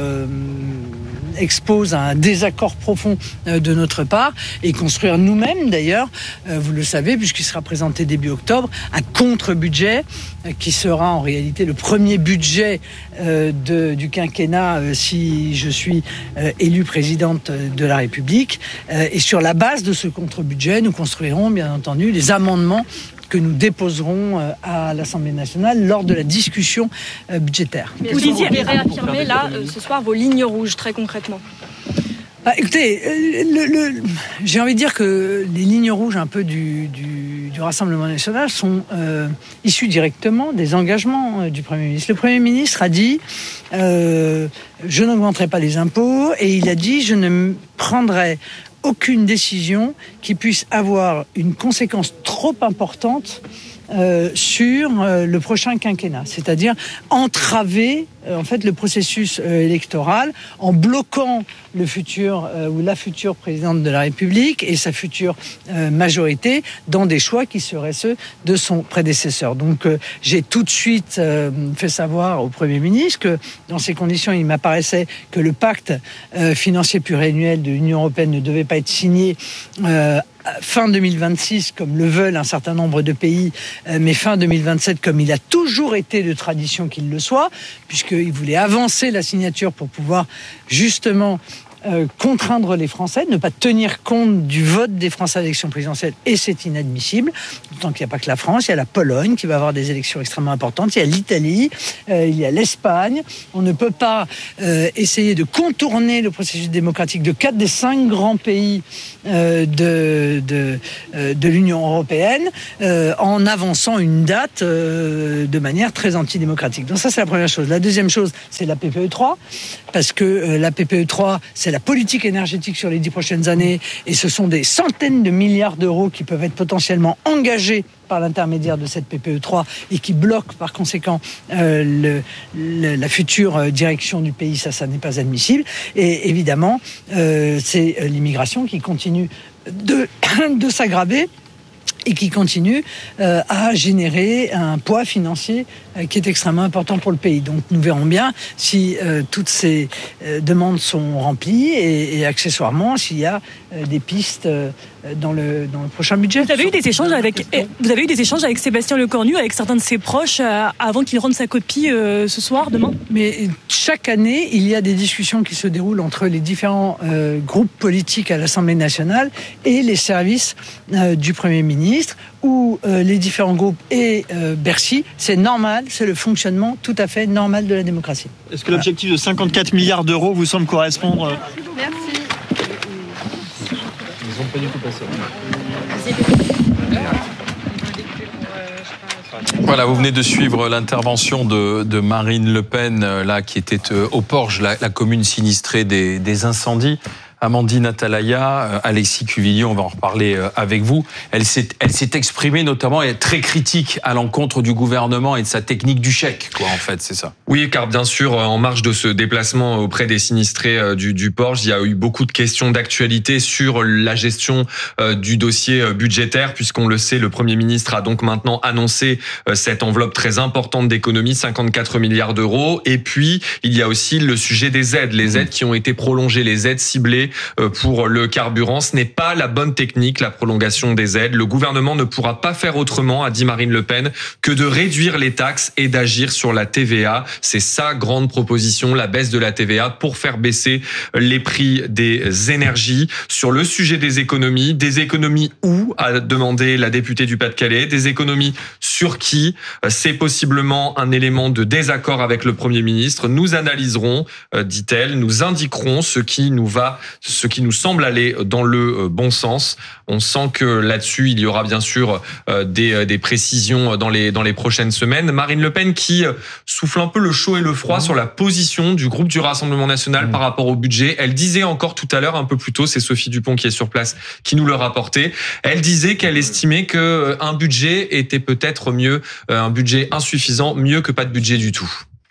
expose à un désaccord profond de notre part, et construire nous-mêmes d'ailleurs, vous le savez, puisqu'il sera présenté début octobre, un contre-budget qui sera en réalité le premier budget du quinquennat si je suis élue présidente de la République. Et sur la base de ce contre-budget, nous construirons bien entendu les amendements que nous déposerons à l'Assemblée nationale lors de la discussion budgétaire. Vous disiez réaffirmer là, ce soir, vos lignes rouges, très concrètement. Écoutez, j'ai envie de dire que les lignes rouges un peu du Rassemblement national sont issues directement des engagements du Premier ministre. Le Premier ministre a dit je n'augmenterai pas les impôts, et il a dit je ne prendrai aucune décision qui puisse avoir une conséquence trop importante sur le prochain quinquennat, c'est-à-dire entraver en fait le processus électoral en bloquant le futur ou la future présidente de la République et sa future majorité dans des choix qui seraient ceux de son prédécesseur. Donc j'ai tout de suite fait savoir au Premier ministre que dans ces conditions, il m'apparaissait que le pacte financier pluriannuel de l'Union européenne ne devait pas être signé fin 2026, comme le veulent un certain nombre de pays, mais fin 2027, comme il a toujours été de tradition qu'il le soit, puisqu'il voulait avancer la signature pour pouvoir justement contraindre les Français, ne pas tenir compte du vote des Français à l'élection présidentielle, et c'est inadmissible, d'autant qu'il n'y a pas que la France, il y a la Pologne qui va avoir des élections extrêmement importantes, il y a l'Italie, il y a l'Espagne. On ne peut pas essayer de contourner le processus démocratique de 4 des 5 grands pays de l'Union européenne en avançant une date de manière très antidémocratique. Donc ça, c'est la première chose. La deuxième chose, c'est la PPE3, parce que la PPE3, c'est la politique énergétique sur les 10 prochaines années, et ce sont des centaines de milliards d'euros qui peuvent être potentiellement engagés par l'intermédiaire de cette PPE3 et qui bloquent par conséquent la future direction du pays. Ça n'est pas admissible. Et évidemment, c'est l'immigration qui continue de s'aggraver et qui continue à générer un poids financier qui est extrêmement important pour le pays. Donc nous verrons bien si toutes ces demandes sont remplies et accessoirement s'il y a des pistes dans le prochain budget. Vous avez eu des échanges avec Sébastien Lecornu, avec certains de ses proches, avant qu'il rende sa copie ce soir, demain ? Mais chaque année, il y a des discussions qui se déroulent entre les différents groupes politiques à l'Assemblée nationale et les services du Premier ministre, ou les différents groupes et Bercy. C'est normal, c'est le fonctionnement tout à fait normal de la démocratie. Est-ce que l'objectif de 54 milliards d'euros vous semble correspondre ? Merci. Ils n'ont pas du tout passé. Voilà, vous venez de suivre l'intervention de Marine Le Pen, là, qui était au Porge, la commune sinistrée des incendies. Amandine Atalaya, Alexis Cuvillier, on va en reparler avec vous. Elle s'est exprimée notamment, et très critique à l'encontre du gouvernement et de sa technique du chèque, quoi, en fait, c'est ça. Oui, car bien sûr, en marge de ce déplacement auprès des sinistrés du Porge, il y a eu beaucoup de questions d'actualité sur la gestion du dossier budgétaire, puisqu'on le sait, le Premier ministre a donc maintenant annoncé cette enveloppe très importante d'économie, 54 milliards d'euros. Et puis, il y a aussi le sujet des aides, les aides qui ont été prolongées, les aides ciblées pour le carburant. Ce n'est pas la bonne technique, la prolongation des aides. Le gouvernement ne pourra pas faire autrement, a dit Marine Le Pen, que de réduire les taxes et d'agir sur la TVA. C'est sa grande proposition, la baisse de la TVA pour faire baisser les prix des énergies. Sur le sujet des économies où, a demandé la députée du Pas-de-Calais, des économies sur qui? C'est possiblement un élément de désaccord avec le Premier ministre. Nous analyserons, dit-elle, nous indiquerons ce qui nous semble aller dans le bon sens. On sent que là-dessus, il y aura bien sûr des précisions dans les prochaines semaines. Marine Le Pen qui souffle un peu le chaud et le froid sur la position du groupe du Rassemblement national par rapport au budget. Elle disait encore tout à l'heure, un peu plus tôt, c'est Sophie Dupont qui est sur place, qui nous le rapportait. Elle disait qu'elle estimait qu'un budget était peut-être mieux, un budget insuffisant, mieux que pas de budget du tout.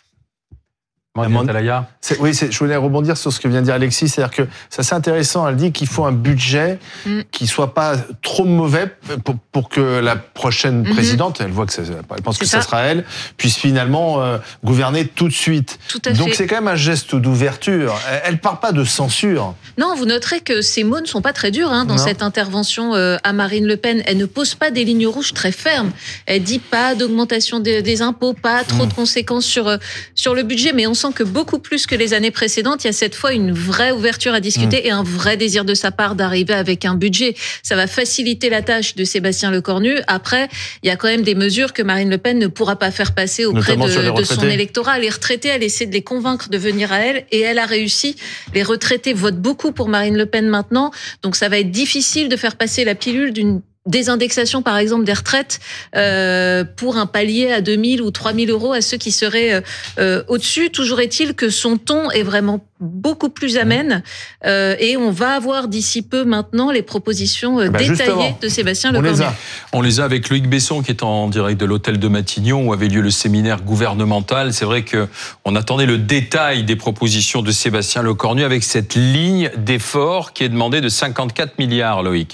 Je voulais rebondir sur ce que vient de dire Alexis, c'est-à-dire que c'est assez intéressant, elle dit qu'il faut un budget qui soit pas trop mauvais pour que la prochaine présidente, elle pense que ça sera elle, puisse finalement gouverner tout de suite. Donc c'est quand même un geste d'ouverture. Elle parle pas de censure. Non, vous noterez que ces mots ne sont pas très durs dans cette intervention à Marine Le Pen. Elle ne pose pas des lignes rouges très fermes. Elle dit pas d'augmentation des impôts, pas trop de conséquences sur le budget, mais on sent que beaucoup plus que les années précédentes, il y a cette fois une vraie ouverture à discuter et un vrai désir de sa part d'arriver avec un budget. Ça va faciliter la tâche de Sébastien Lecornu. Après, il y a quand même des mesures que Marine Le Pen ne pourra pas faire passer auprès de son électorat. Les retraités, elle essaie de les convaincre de venir à elle et elle a réussi. Les retraités votent beaucoup pour Marine Le Pen maintenant, donc ça va être difficile de faire passer la pilule désindexation, par exemple, des retraites pour un palier à 2 000 ou 3 000 euros à ceux qui seraient au-dessus. Toujours est-il que son ton est vraiment beaucoup plus amène et on va avoir d'ici peu maintenant les propositions détaillées de Sébastien Lecornu. On les a avec Loïc Besson qui est en direct de l'hôtel de Matignon où avait lieu le séminaire gouvernemental. C'est vrai qu'on attendait le détail des propositions de Sébastien Lecornu avec cette ligne d'effort qui est demandée de 54 milliards, Loïc.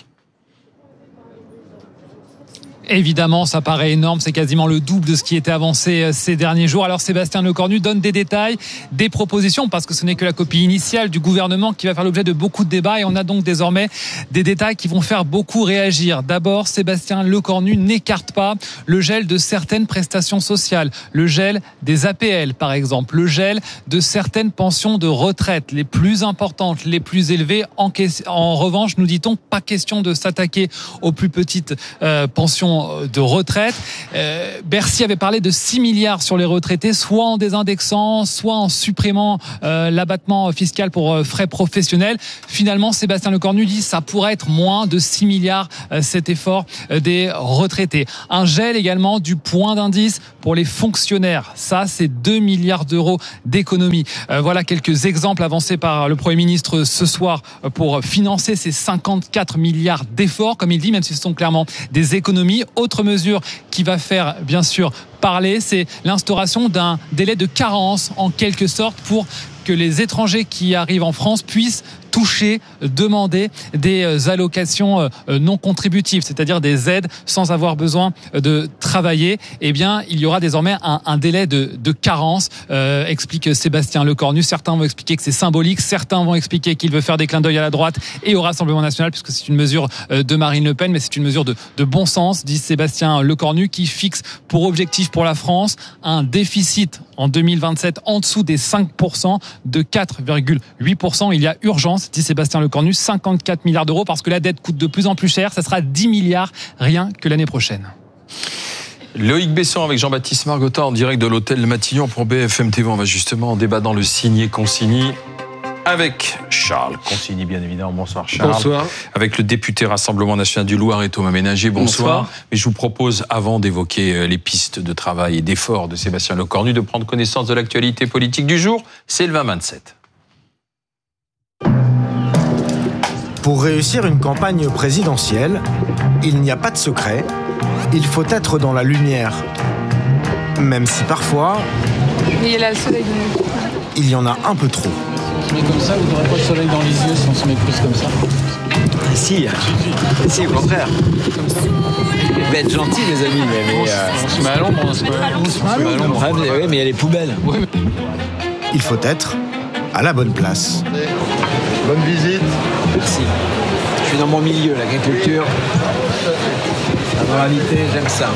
Évidemment, ça paraît énorme, c'est quasiment le double de ce qui était avancé ces derniers jours. Alors Sébastien Lecornu donne des détails, des propositions, parce que ce n'est que la copie initiale du gouvernement qui va faire l'objet de beaucoup de débats et on a donc désormais des détails qui vont faire beaucoup réagir. D'abord, Sébastien Lecornu n'écarte pas le gel de certaines prestations sociales, le gel des APL par exemple, le gel de certaines pensions de retraite, les plus importantes, les plus élevées. En revanche, nous dit-on, pas question de s'attaquer aux plus petites pensions de retraite. Bercy avait parlé de 6 milliards sur les retraités, soit en désindexant, soit en supprimant l'abattement fiscal pour frais professionnels. Finalement, Sébastien Lecornu dit que ça pourrait être moins de 6 milliards cet effort des retraités. Un gel également du point d'indice pour les fonctionnaires. Ça, c'est 2 milliards d'euros d'économie. Voilà quelques exemples avancés par le Premier ministre ce soir pour financer ces 54 milliards d'efforts, comme il dit, même si ce sont clairement des économies. Autre mesure qui va faire, bien sûr, parler, c'est l'instauration d'un délai de carence, en quelque sorte, pour que les étrangers qui arrivent en France puissent toucher, demander des allocations non contributives, c'est-à-dire des aides sans avoir besoin de travailler. Eh bien, il y aura désormais un délai de carence, explique Sébastien Lecornu. Certains vont expliquer que c'est symbolique, certains vont expliquer qu'il veut faire des clins d'œil à la droite et au Rassemblement national, puisque c'est une mesure de Marine Le Pen, mais c'est une mesure de bon sens, dit Sébastien Lecornu, qui fixe pour objectif pour la France un déficit en 2027 en dessous des 5%, de 4,8%. Il y a urgence, dit Sébastien Lecornu, 54 milliards d'euros, parce que la dette coûte de plus en plus cher. Ça sera 10 milliards rien que l'année prochaine. Loïc Besson avec Jean-Baptiste Margotta en direct de l'hôtel Matignon pour BFM TV. On va justement en débat dans le signé-consigné avec Charles Consigny, bien évidemment. Bonsoir Charles. Bonsoir. Avec le député Rassemblement national du Loiret, Thomas Ménager. Bonsoir. Mais je vous propose, avant d'évoquer les pistes de travail et d'efforts de Sébastien Lecornu, de prendre connaissance de l'actualité politique du jour. C'est le 20-27. Pour réussir une campagne présidentielle, il n'y a pas de secret. Il faut être dans la lumière. Même si parfois, il y a le soleil de nous. Il y en a un peu trop. On se met comme ça, vous n'aurez pas le soleil dans les yeux si on se met plus comme ça. Si, au contraire. Vous êtes gentils, les amis, mais on se met à l'ombre, on se met à l'ombre. Oui, mais il y a les poubelles. Oui, mais... Il faut être à la bonne place. Bonne visite. Merci. Je suis dans mon milieu, l'agriculture. La moralité, j'aime ça.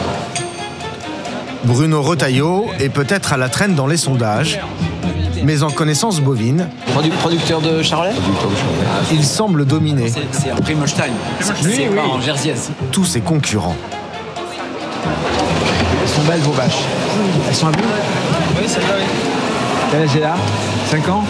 Bruno Retailleau est peut-être à la traîne dans les sondages, mais en connaissance bovine, producteur de Charolais, il semble dominer. C'est en Primolstein, c'est pas en Jersiaise. Tous ses concurrents. Elles sont belles, vos vaches. Elles sont à bout. Oui, celle-là, oui. Quel âge est là 5 ans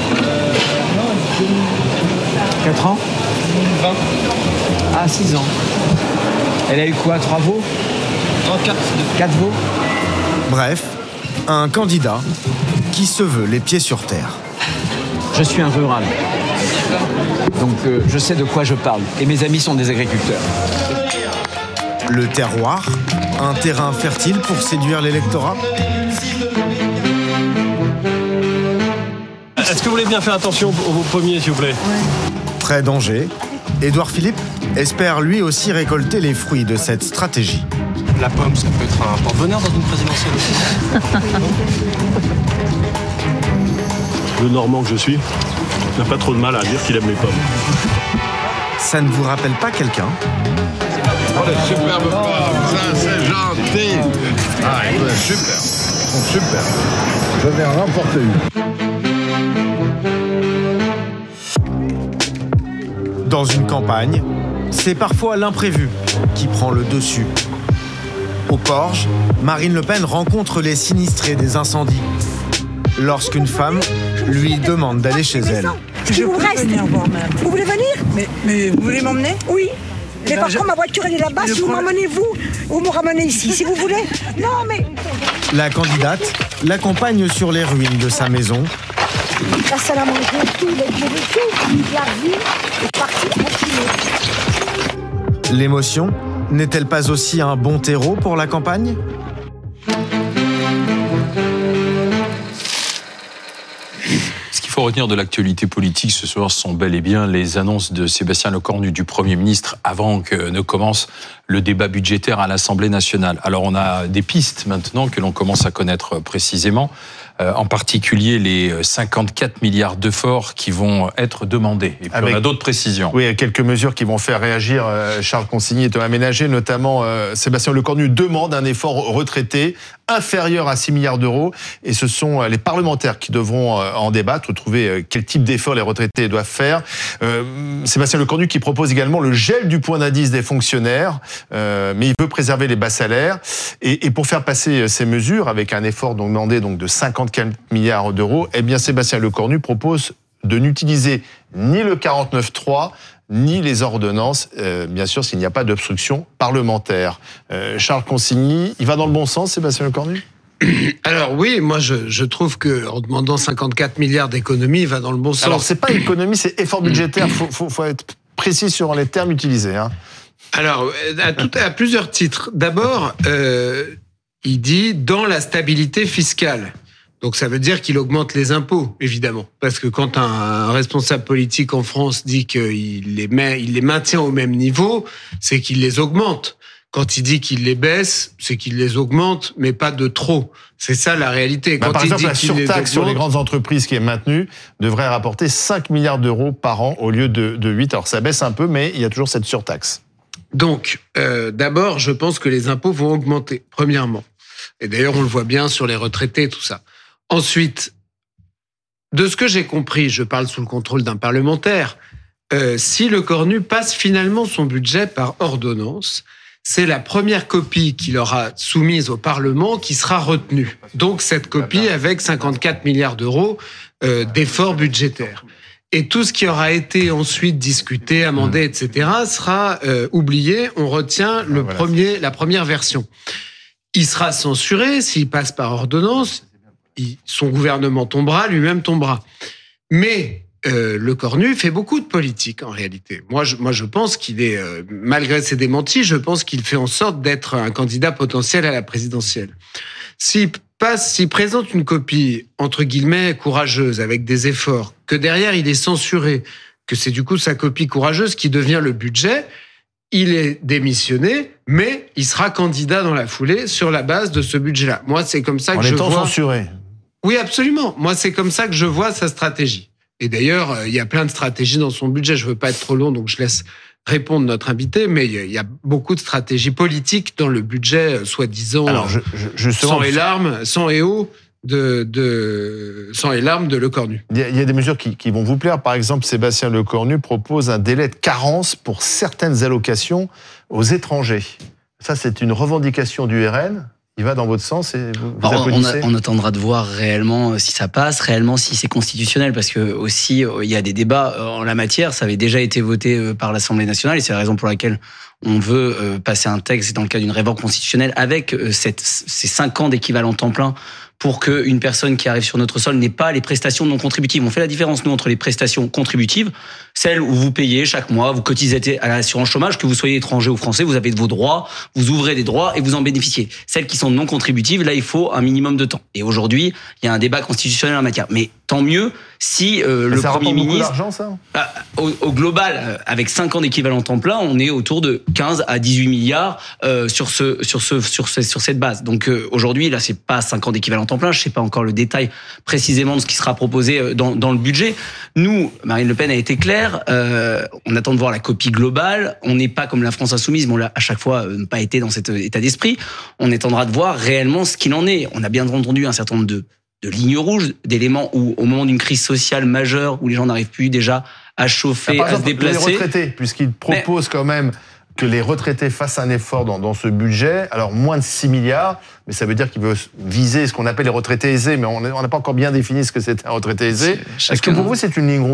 4 ans 20. Ah, 6 ans. Elle a eu quoi 3 veaux 4 veaux. Bref, un candidat qui se veut les pieds sur terre. Je suis un rural. Donc je sais de quoi je parle. Et mes amis sont des agriculteurs. Le terroir, un terrain fertile pour séduire l'électorat. Est-ce que vous voulez bien faire attention aux premiers, s'il vous plaît ? Très danger. Édouard Philippe espère lui aussi récolter les fruits de cette stratégie. La pomme, ça peut être un porte-bonheur dans une présidentielle aussi. Le Normand que je suis n'a pas trop de mal à dire qu'il aime les pommes. Ça ne vous rappelle pas quelqu'un ? Oh, les superbes pommes, ça c'est gentil. Ah, super, ils sont super. Je vais en remporter une. Dans une campagne, c'est parfois l'imprévu qui prend le dessus. Au Porge, Marine Le Pen rencontre les sinistrés des incendies. Lorsqu'une femme lui demande d'aller chez elle. Je vous reste. Vous voulez venir ? Mais vous voulez m'emmener ? Oui. Mais par contre, ma voiture, elle est là-bas. Si vous m'emmenez, vous me ramenez ici, si vous voulez. Non, mais... La candidate l'accompagne sur les ruines de sa maison. La salle à manger, tout, les tout, la vie est partie tranquille. L'émotion n'est-elle pas aussi un bon terreau pour la campagne ? Ce qu'il faut retenir de l'actualité politique ce soir sont bel et bien les annonces de Sébastien Lecornu, du Premier ministre, avant que ne commence le débat budgétaire à l'Assemblée nationale. Alors on a des pistes maintenant que l'on commence à connaître précisément, en particulier les 54 milliards d'efforts qui vont être demandés. Et puis on a d'autres précisions. Oui, quelques mesures qui vont faire réagir Charles Consigny et Thomas Ménager, notamment Sébastien Lecornu demande un effort retraité inférieur à 6 milliards d'euros, et ce sont les parlementaires qui devront en débattre, trouver quel type d'effort les retraités doivent faire. Sébastien Lecornu qui propose également le gel du point d'indice des fonctionnaires, mais il veut préserver les bas salaires, et pour faire passer ces mesures avec un effort demandé de 54 milliards d'euros, eh bien Sébastien Lecornu propose de n'utiliser ni le 49.3 ni les ordonnances, bien sûr s'il n'y a pas d'obstruction parlementaire. Charles Consigny, il va dans le bon sens, Sébastien Lecornu ? Alors oui, moi je trouve qu'en demandant 54 milliards d'économies, il va dans le bon sens. Alors c'est pas économie, c'est effort budgétaire, faut être précis sur les termes utilisés. Alors, à plusieurs titres. D'abord, il dit dans la stabilité fiscale. Donc ça veut dire qu'il augmente les impôts, évidemment. Parce que quand un responsable politique en France dit qu'il les maintient au même niveau, c'est qu'il les augmente. Quand il dit qu'il les baisse, c'est qu'il les augmente, mais pas de trop. C'est ça la réalité. Quand par exemple, il dit la surtaxe sur les grandes entreprises qui est maintenue devrait rapporter 5 milliards d'euros par an au lieu de 8. Alors ça baisse un peu, mais il y a toujours cette surtaxe. Donc, d'abord, je pense que les impôts vont augmenter, premièrement. Et d'ailleurs, on le voit bien sur les retraités et tout ça. Ensuite, de ce que j'ai compris, je parle sous le contrôle d'un parlementaire, si Lecornu passe finalement son budget par ordonnance, c'est la première copie qu'il aura soumise au Parlement qui sera retenue. Donc cette copie avec 54 milliards d'euros d'efforts budgétaires. Et tout ce qui aura été ensuite discuté, amendé, etc., sera oublié. On retient la première version. Il sera censuré s'il passe par ordonnance. Son gouvernement tombera, lui-même tombera. Mais Lecornu fait beaucoup de politique, en réalité. Moi, je pense qu'il est, malgré ses démentis, je pense qu'il fait en sorte d'être un candidat potentiel à la présidentielle. S'il présente une copie, entre guillemets, courageuse, avec des efforts, que derrière il est censuré, que c'est du coup sa copie courageuse qui devient le budget, il est démissionné, mais il sera candidat dans la foulée sur la base de ce budget-là. Moi, c'est comme ça que je vois... En étant censuré. Oui, absolument. Moi, c'est comme ça que je vois sa stratégie. Et d'ailleurs, il y a plein de stratégies dans son budget. Je veux pas être trop long, donc je laisse répondre notre invité, mais il y a beaucoup de stratégies politiques dans le budget, soi-disant, sang et larmes, sang et eau sang et larmes de Lecornu. Il y a des mesures qui vont vous plaire. Par exemple, Sébastien Lecornu propose un délai de carence pour certaines allocations aux étrangers. Ça, c'est une revendication du RN. Il va dans votre sens et vous applaudissez. On attendra de voir réellement si ça passe, réellement si c'est constitutionnel, parce que aussi il y a des débats en la matière. Ça avait déjà été voté par l'Assemblée nationale et c'est la raison pour laquelle on veut passer un texte dans le cadre d'une réforme constitutionnelle avec ces 5 ans d'équivalent temps plein pour qu'une personne qui arrive sur notre sol n'ait pas les prestations non contributives. On fait la différence, nous, entre les prestations contributives, celles où vous payez chaque mois, vous cotisez à l'assurance chômage, que vous soyez étranger ou français, vous avez de vos droits, vous ouvrez des droits et vous en bénéficiez. Celles qui sont non contributives, là, il faut un minimum de temps. Et aujourd'hui, il y a un débat constitutionnel en matière. Mais tant mieux si le Premier ministre... Ça rapporte beaucoup d'argent, ça ? Au global, avec 5 ans d'équivalent temps plein, on est autour de 15 à 18 milliards sur cette base. Donc aujourd'hui, là, c'est pas 5 ans d'équivalent temps plein. Je sais pas encore le détail précisément de ce qui sera proposé dans le budget. Nous, Marine Le Pen a été claire. On attend de voir la copie globale. On n'est pas comme la France insoumise, mais on l'a à chaque fois pas été dans cet état d'esprit. On attendra de voir réellement ce qu'il en est. On a bien entendu un certain nombre de lignes rouges, d'éléments où, au moment d'une crise sociale majeure, où les gens n'arrivent plus déjà à chauffer, à se déplacer. Les retraités, puisqu'il propose quand même que les retraités fassent un effort dans ce budget. Alors, moins de 6 milliards, mais ça veut dire qu'il veut viser ce qu'on appelle les retraités aisés, mais on n'a pas encore bien défini ce que c'est un retraité aisé. Est-ce que pour vous, c'est une ligne rouge ?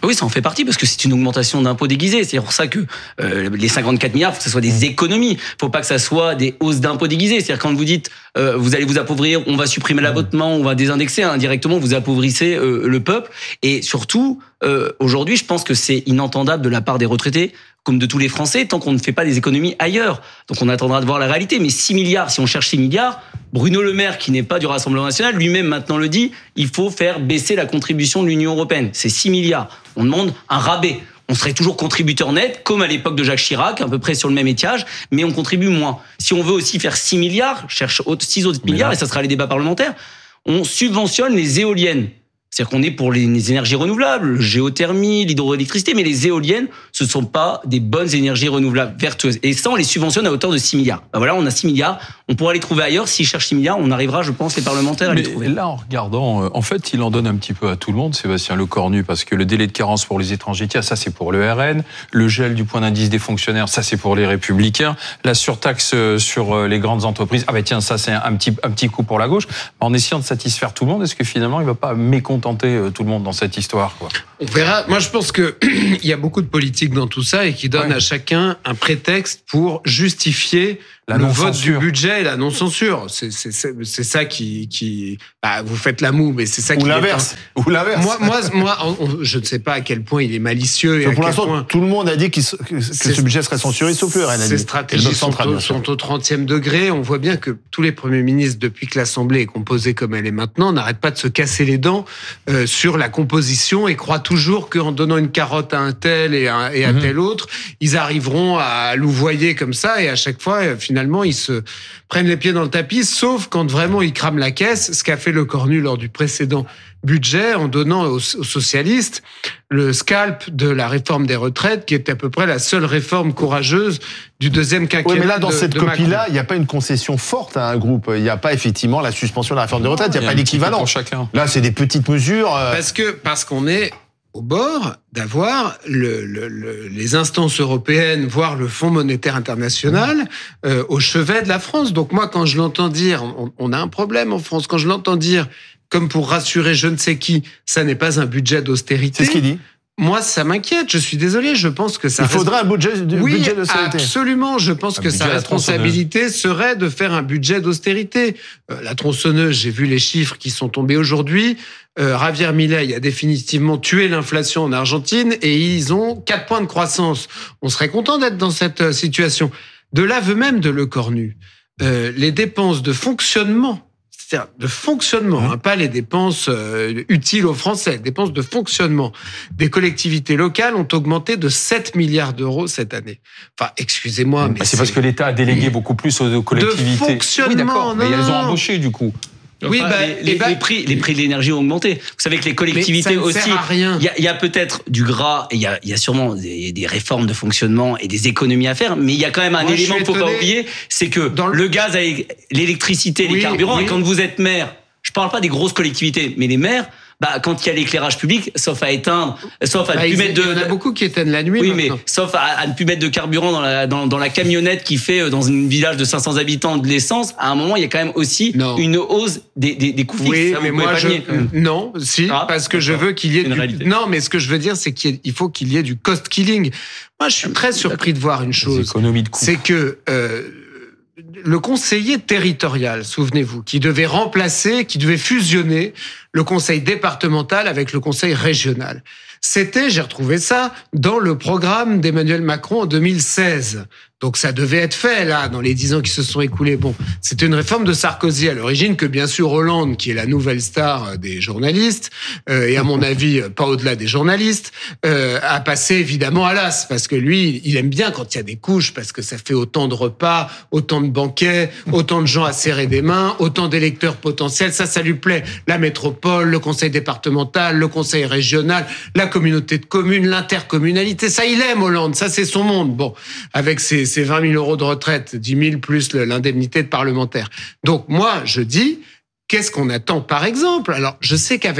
Oui, ça en fait partie parce que c'est une augmentation d'impôts déguisés. C'est pour ça que les 54 milliards, il faut que ce soit des économies. Il ne faut pas que ça soit des hausses d'impôts déguisés. C'est-à-dire quand vous dites vous allez vous appauvrir, on va supprimer l'abattement, on va désindexer, indirectement vous appauvrissez le peuple. Et surtout, aujourd'hui, je pense que c'est inentendable de la part des retraités, comme de tous les Français, tant qu'on ne fait pas des économies ailleurs. Donc on attendra de voir la réalité. Mais 6 milliards, si on cherche 6 milliards, Bruno Le Maire, qui n'est pas du Rassemblement national, lui-même maintenant le dit, il faut faire baisser la contribution de l'Union européenne. C'est 6 milliards. On demande un rabais. On serait toujours contributeur net, comme à l'époque de Jacques Chirac, à peu près sur le même étiage, mais on contribue moins. Si on veut aussi faire 6 milliards, cherche 6 autres milliards, et ça sera les débats parlementaires, on subventionne les éoliennes. C'est-à-dire qu'on est pour les énergies renouvelables, la géothermie, l'hydroélectricité, mais les éoliennes, ce ne sont pas des bonnes énergies renouvelables vertueuses. Et ça, on les subventionne à hauteur de 6 milliards. Ben voilà, on a 6 milliards, on pourra les trouver ailleurs. S'ils cherchent 6 milliards, on arrivera, je pense, les parlementaires à les trouver. Là, en regardant, en fait, il en donne un petit peu à tout le monde, Sébastien Lecornu, parce que le délai de carence pour les étrangers, ça c'est pour le RN, le gel du point d'indice des fonctionnaires, ça c'est pour les Républicains, la surtaxe sur les grandes entreprises, ça c'est un petit coup pour la gauche. En essayant de satisfaire tout le monde, est-ce que finalement il ne va pas mécontenter tout le monde dans cette histoire, quoi? On verra. Moi, je pense que il y a beaucoup de politique dans tout ça et qui donne à chacun un prétexte pour justifier le vote du budget et la non-censure. C'est ça qui vous faites la moue, mais c'est ça qui... Ou l'inverse. Moi, je ne sais pas à quel point il est malicieux. Pour l'instant, tout le monde a dit que ce budget serait censuré, sauf le RN. Ces stratégies sont au 30e degré. On voit bien que tous les premiers ministres, depuis que l'Assemblée est composée comme elle est maintenant, n'arrêtent pas de se casser les dents sur la composition et croient toujours qu'en donnant une carotte à un tel et à tel autre, ils arriveront à louvoyer comme ça, et à chaque fois, finalement, ils se prennent les pieds dans le tapis, sauf quand vraiment ils crament la caisse, ce qu'a fait Lecornu lors du précédent budget, en donnant aux socialistes le scalp de la réforme des retraites, qui est à peu près la seule réforme courageuse du deuxième quinquennat. Oui, mais là, dans cette copie-là, il n'y a pas une concession forte à un groupe. Il n'y a pas effectivement la suspension de la réforme des retraites. Il n'y a pas d'équivalent. Là, c'est des petites mesures. Parce qu'on est au bord d'avoir les instances européennes, voire le Fonds monétaire international, au chevet de la France. Donc moi, quand je l'entends dire, on a un problème en France, quand je l'entends dire, comme pour rassurer je ne sais qui, ça n'est pas un budget d'austérité. C'est ce qu'il dit. Moi, ça m'inquiète. Je suis désolé. Je pense que ça... Il faudrait un budget d'austérité. Absolument. Je pense que sa responsabilité serait de faire un budget d'austérité. La tronçonneuse, j'ai vu les chiffres qui sont tombés aujourd'hui. Javier Milei a définitivement tué l'inflation en Argentine et ils ont 4 points de croissance. On serait content d'être dans cette situation. De l'aveu même de Lecornu, les dépenses de fonctionnement, pas les dépenses utiles aux Français, les dépenses de fonctionnement des collectivités locales ont augmenté de 7 milliards d'euros cette année. Enfin, excusez-moi, mais c'est parce que l'État a délégué beaucoup plus aux collectivités. De fonctionnement, oui, d'accord, mais elles ont embauché du coup. Oui, les prix de l'énergie ont augmenté. Vous savez que les collectivités aussi, il y a peut-être du gras et il y a sûrement des réformes de fonctionnement et des économies à faire, mais il y a quand même un élément qu'il ne faut pas oublier, c'est que le gaz, l'électricité, les carburants, et quand vous êtes maire, je ne parle pas des grosses collectivités, mais les maires, quand il y a l'éclairage public, sauf à éteindre, sauf à ne plus mettre de... Il y en a beaucoup qui éteignent la nuit. Oui, maintenant. mais sauf à ne plus mettre de carburant dans la camionnette qui fait dans un village de 500 habitants de l'essence, à un moment, il y a quand même aussi une hausse des coûts fixes. Oui, mais moi, parce que je veux qu'il y ait Non, mais ce que je veux dire, c'est qu'il faut qu'il y ait du cost killing. Moi, je suis très surpris de voir une chose. C'est que... le conseiller territorial, souvenez-vous, qui devait fusionner le conseil départemental avec le conseil régional. J'ai retrouvé ça dans le programme d'Emmanuel Macron en 2016. Donc ça devait être fait, là, dans les 10 ans qui se sont écoulés. Bon, c'était une réforme de Sarkozy à l'origine, que bien sûr Hollande, qui est la nouvelle star des journalistes, et à mon avis, pas au-delà des journalistes, a passé évidemment à l'as, parce que lui, il aime bien quand il y a des couches, parce que ça fait autant de repas, autant de banquets, autant de gens à serrer des mains, autant d'électeurs potentiels, ça lui plaît. La métropole, le conseil départemental, le conseil régional, la communauté de communes, l'intercommunalité, ça il aime Hollande, ça c'est son monde. Bon, avec ses 20 000 euros de retraite, 10 000 plus l'indemnité de parlementaire. Donc moi, je dis, qu'est-ce qu'on attend par exemple ? Alors, je sais qu'avec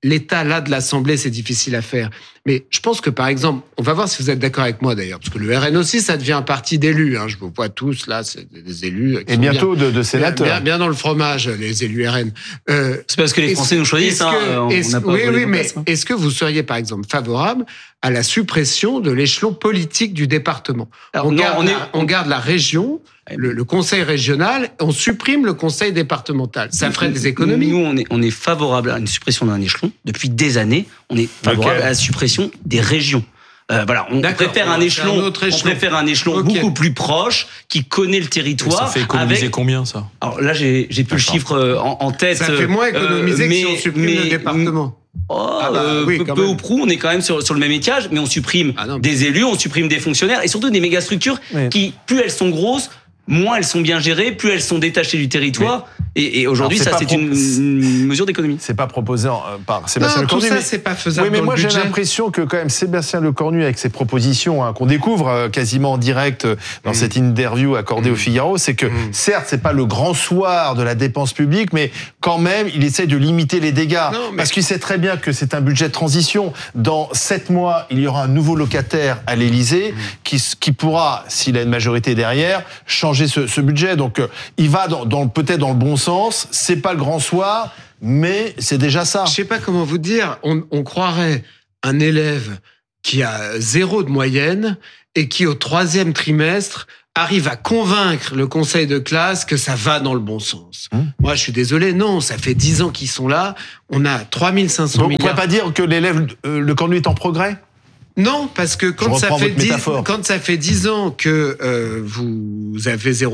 l'état là de l'Assemblée, c'est difficile à faire. Mais je pense que, par exemple, on va voir si vous êtes d'accord avec moi d'ailleurs, parce que le RN aussi, ça devient un parti d'élus. Je vous vois tous là, c'est des élus. Et bientôt de sénateurs. Bien dans le fromage, les élus RN. C'est parce que les Français nous choisissent. Mais est-ce que vous seriez, par exemple, favorable à la suppression de l'échelon politique du département? On garde la région, le conseil régional, on supprime le conseil départemental. Ça ferait des économies. Nous, on est favorable à une suppression d'un échelon. Depuis des années, on est favorable à la suppression des régions. On préfère un échelon beaucoup plus proche, qui connaît le territoire. Et ça fait économiser combien, ça? Alors là, j'ai plus le chiffre en tête. Ça fait moins économiser que si on supprime le département. Peu ou prou, on est quand même sur le même étage, mais on supprime des élus, on supprime des fonctionnaires et surtout des mégastructures qui, plus elles sont grosses, moins elles sont bien gérées, plus elles sont détachées du territoire. Et aujourd'hui, ça, c'est une mesure d'économie. C'est pas proposé par Sébastien Lecornu. Tout ça, c'est pas faisable. Oui, mais dans moi, le j'ai budget. l'impression que quand même Sébastien Lecornu, avec ses propositions qu'on découvre quasiment en direct dans cette interview accordée au Figaro, c'est que certes, c'est pas le grand soir de la dépense publique, mais quand même, il essaie de limiter les dégâts. Parce qu'il sait très bien que c'est un budget de transition. Dans 7 mois, il y aura un nouveau locataire à l'Élysée qui pourra, s'il a une majorité derrière, changer ce budget. Donc, il va peut-être dans le bon sens. C'est pas le grand soir, mais c'est déjà ça. Je sais pas comment vous dire. On croirait un élève qui a 0 de moyenne et qui, au 3e trimestre, arrive à convaincre le conseil de classe que ça va dans le bon sens. Moi, je suis désolé, non, ça fait 10 ans qu'ils sont là. On a 3500 Donc, milliards. on ne peut pas dire que l'élève Lecornu est en progrès? Non, parce que quand ça fait 10 ans que vous avez 0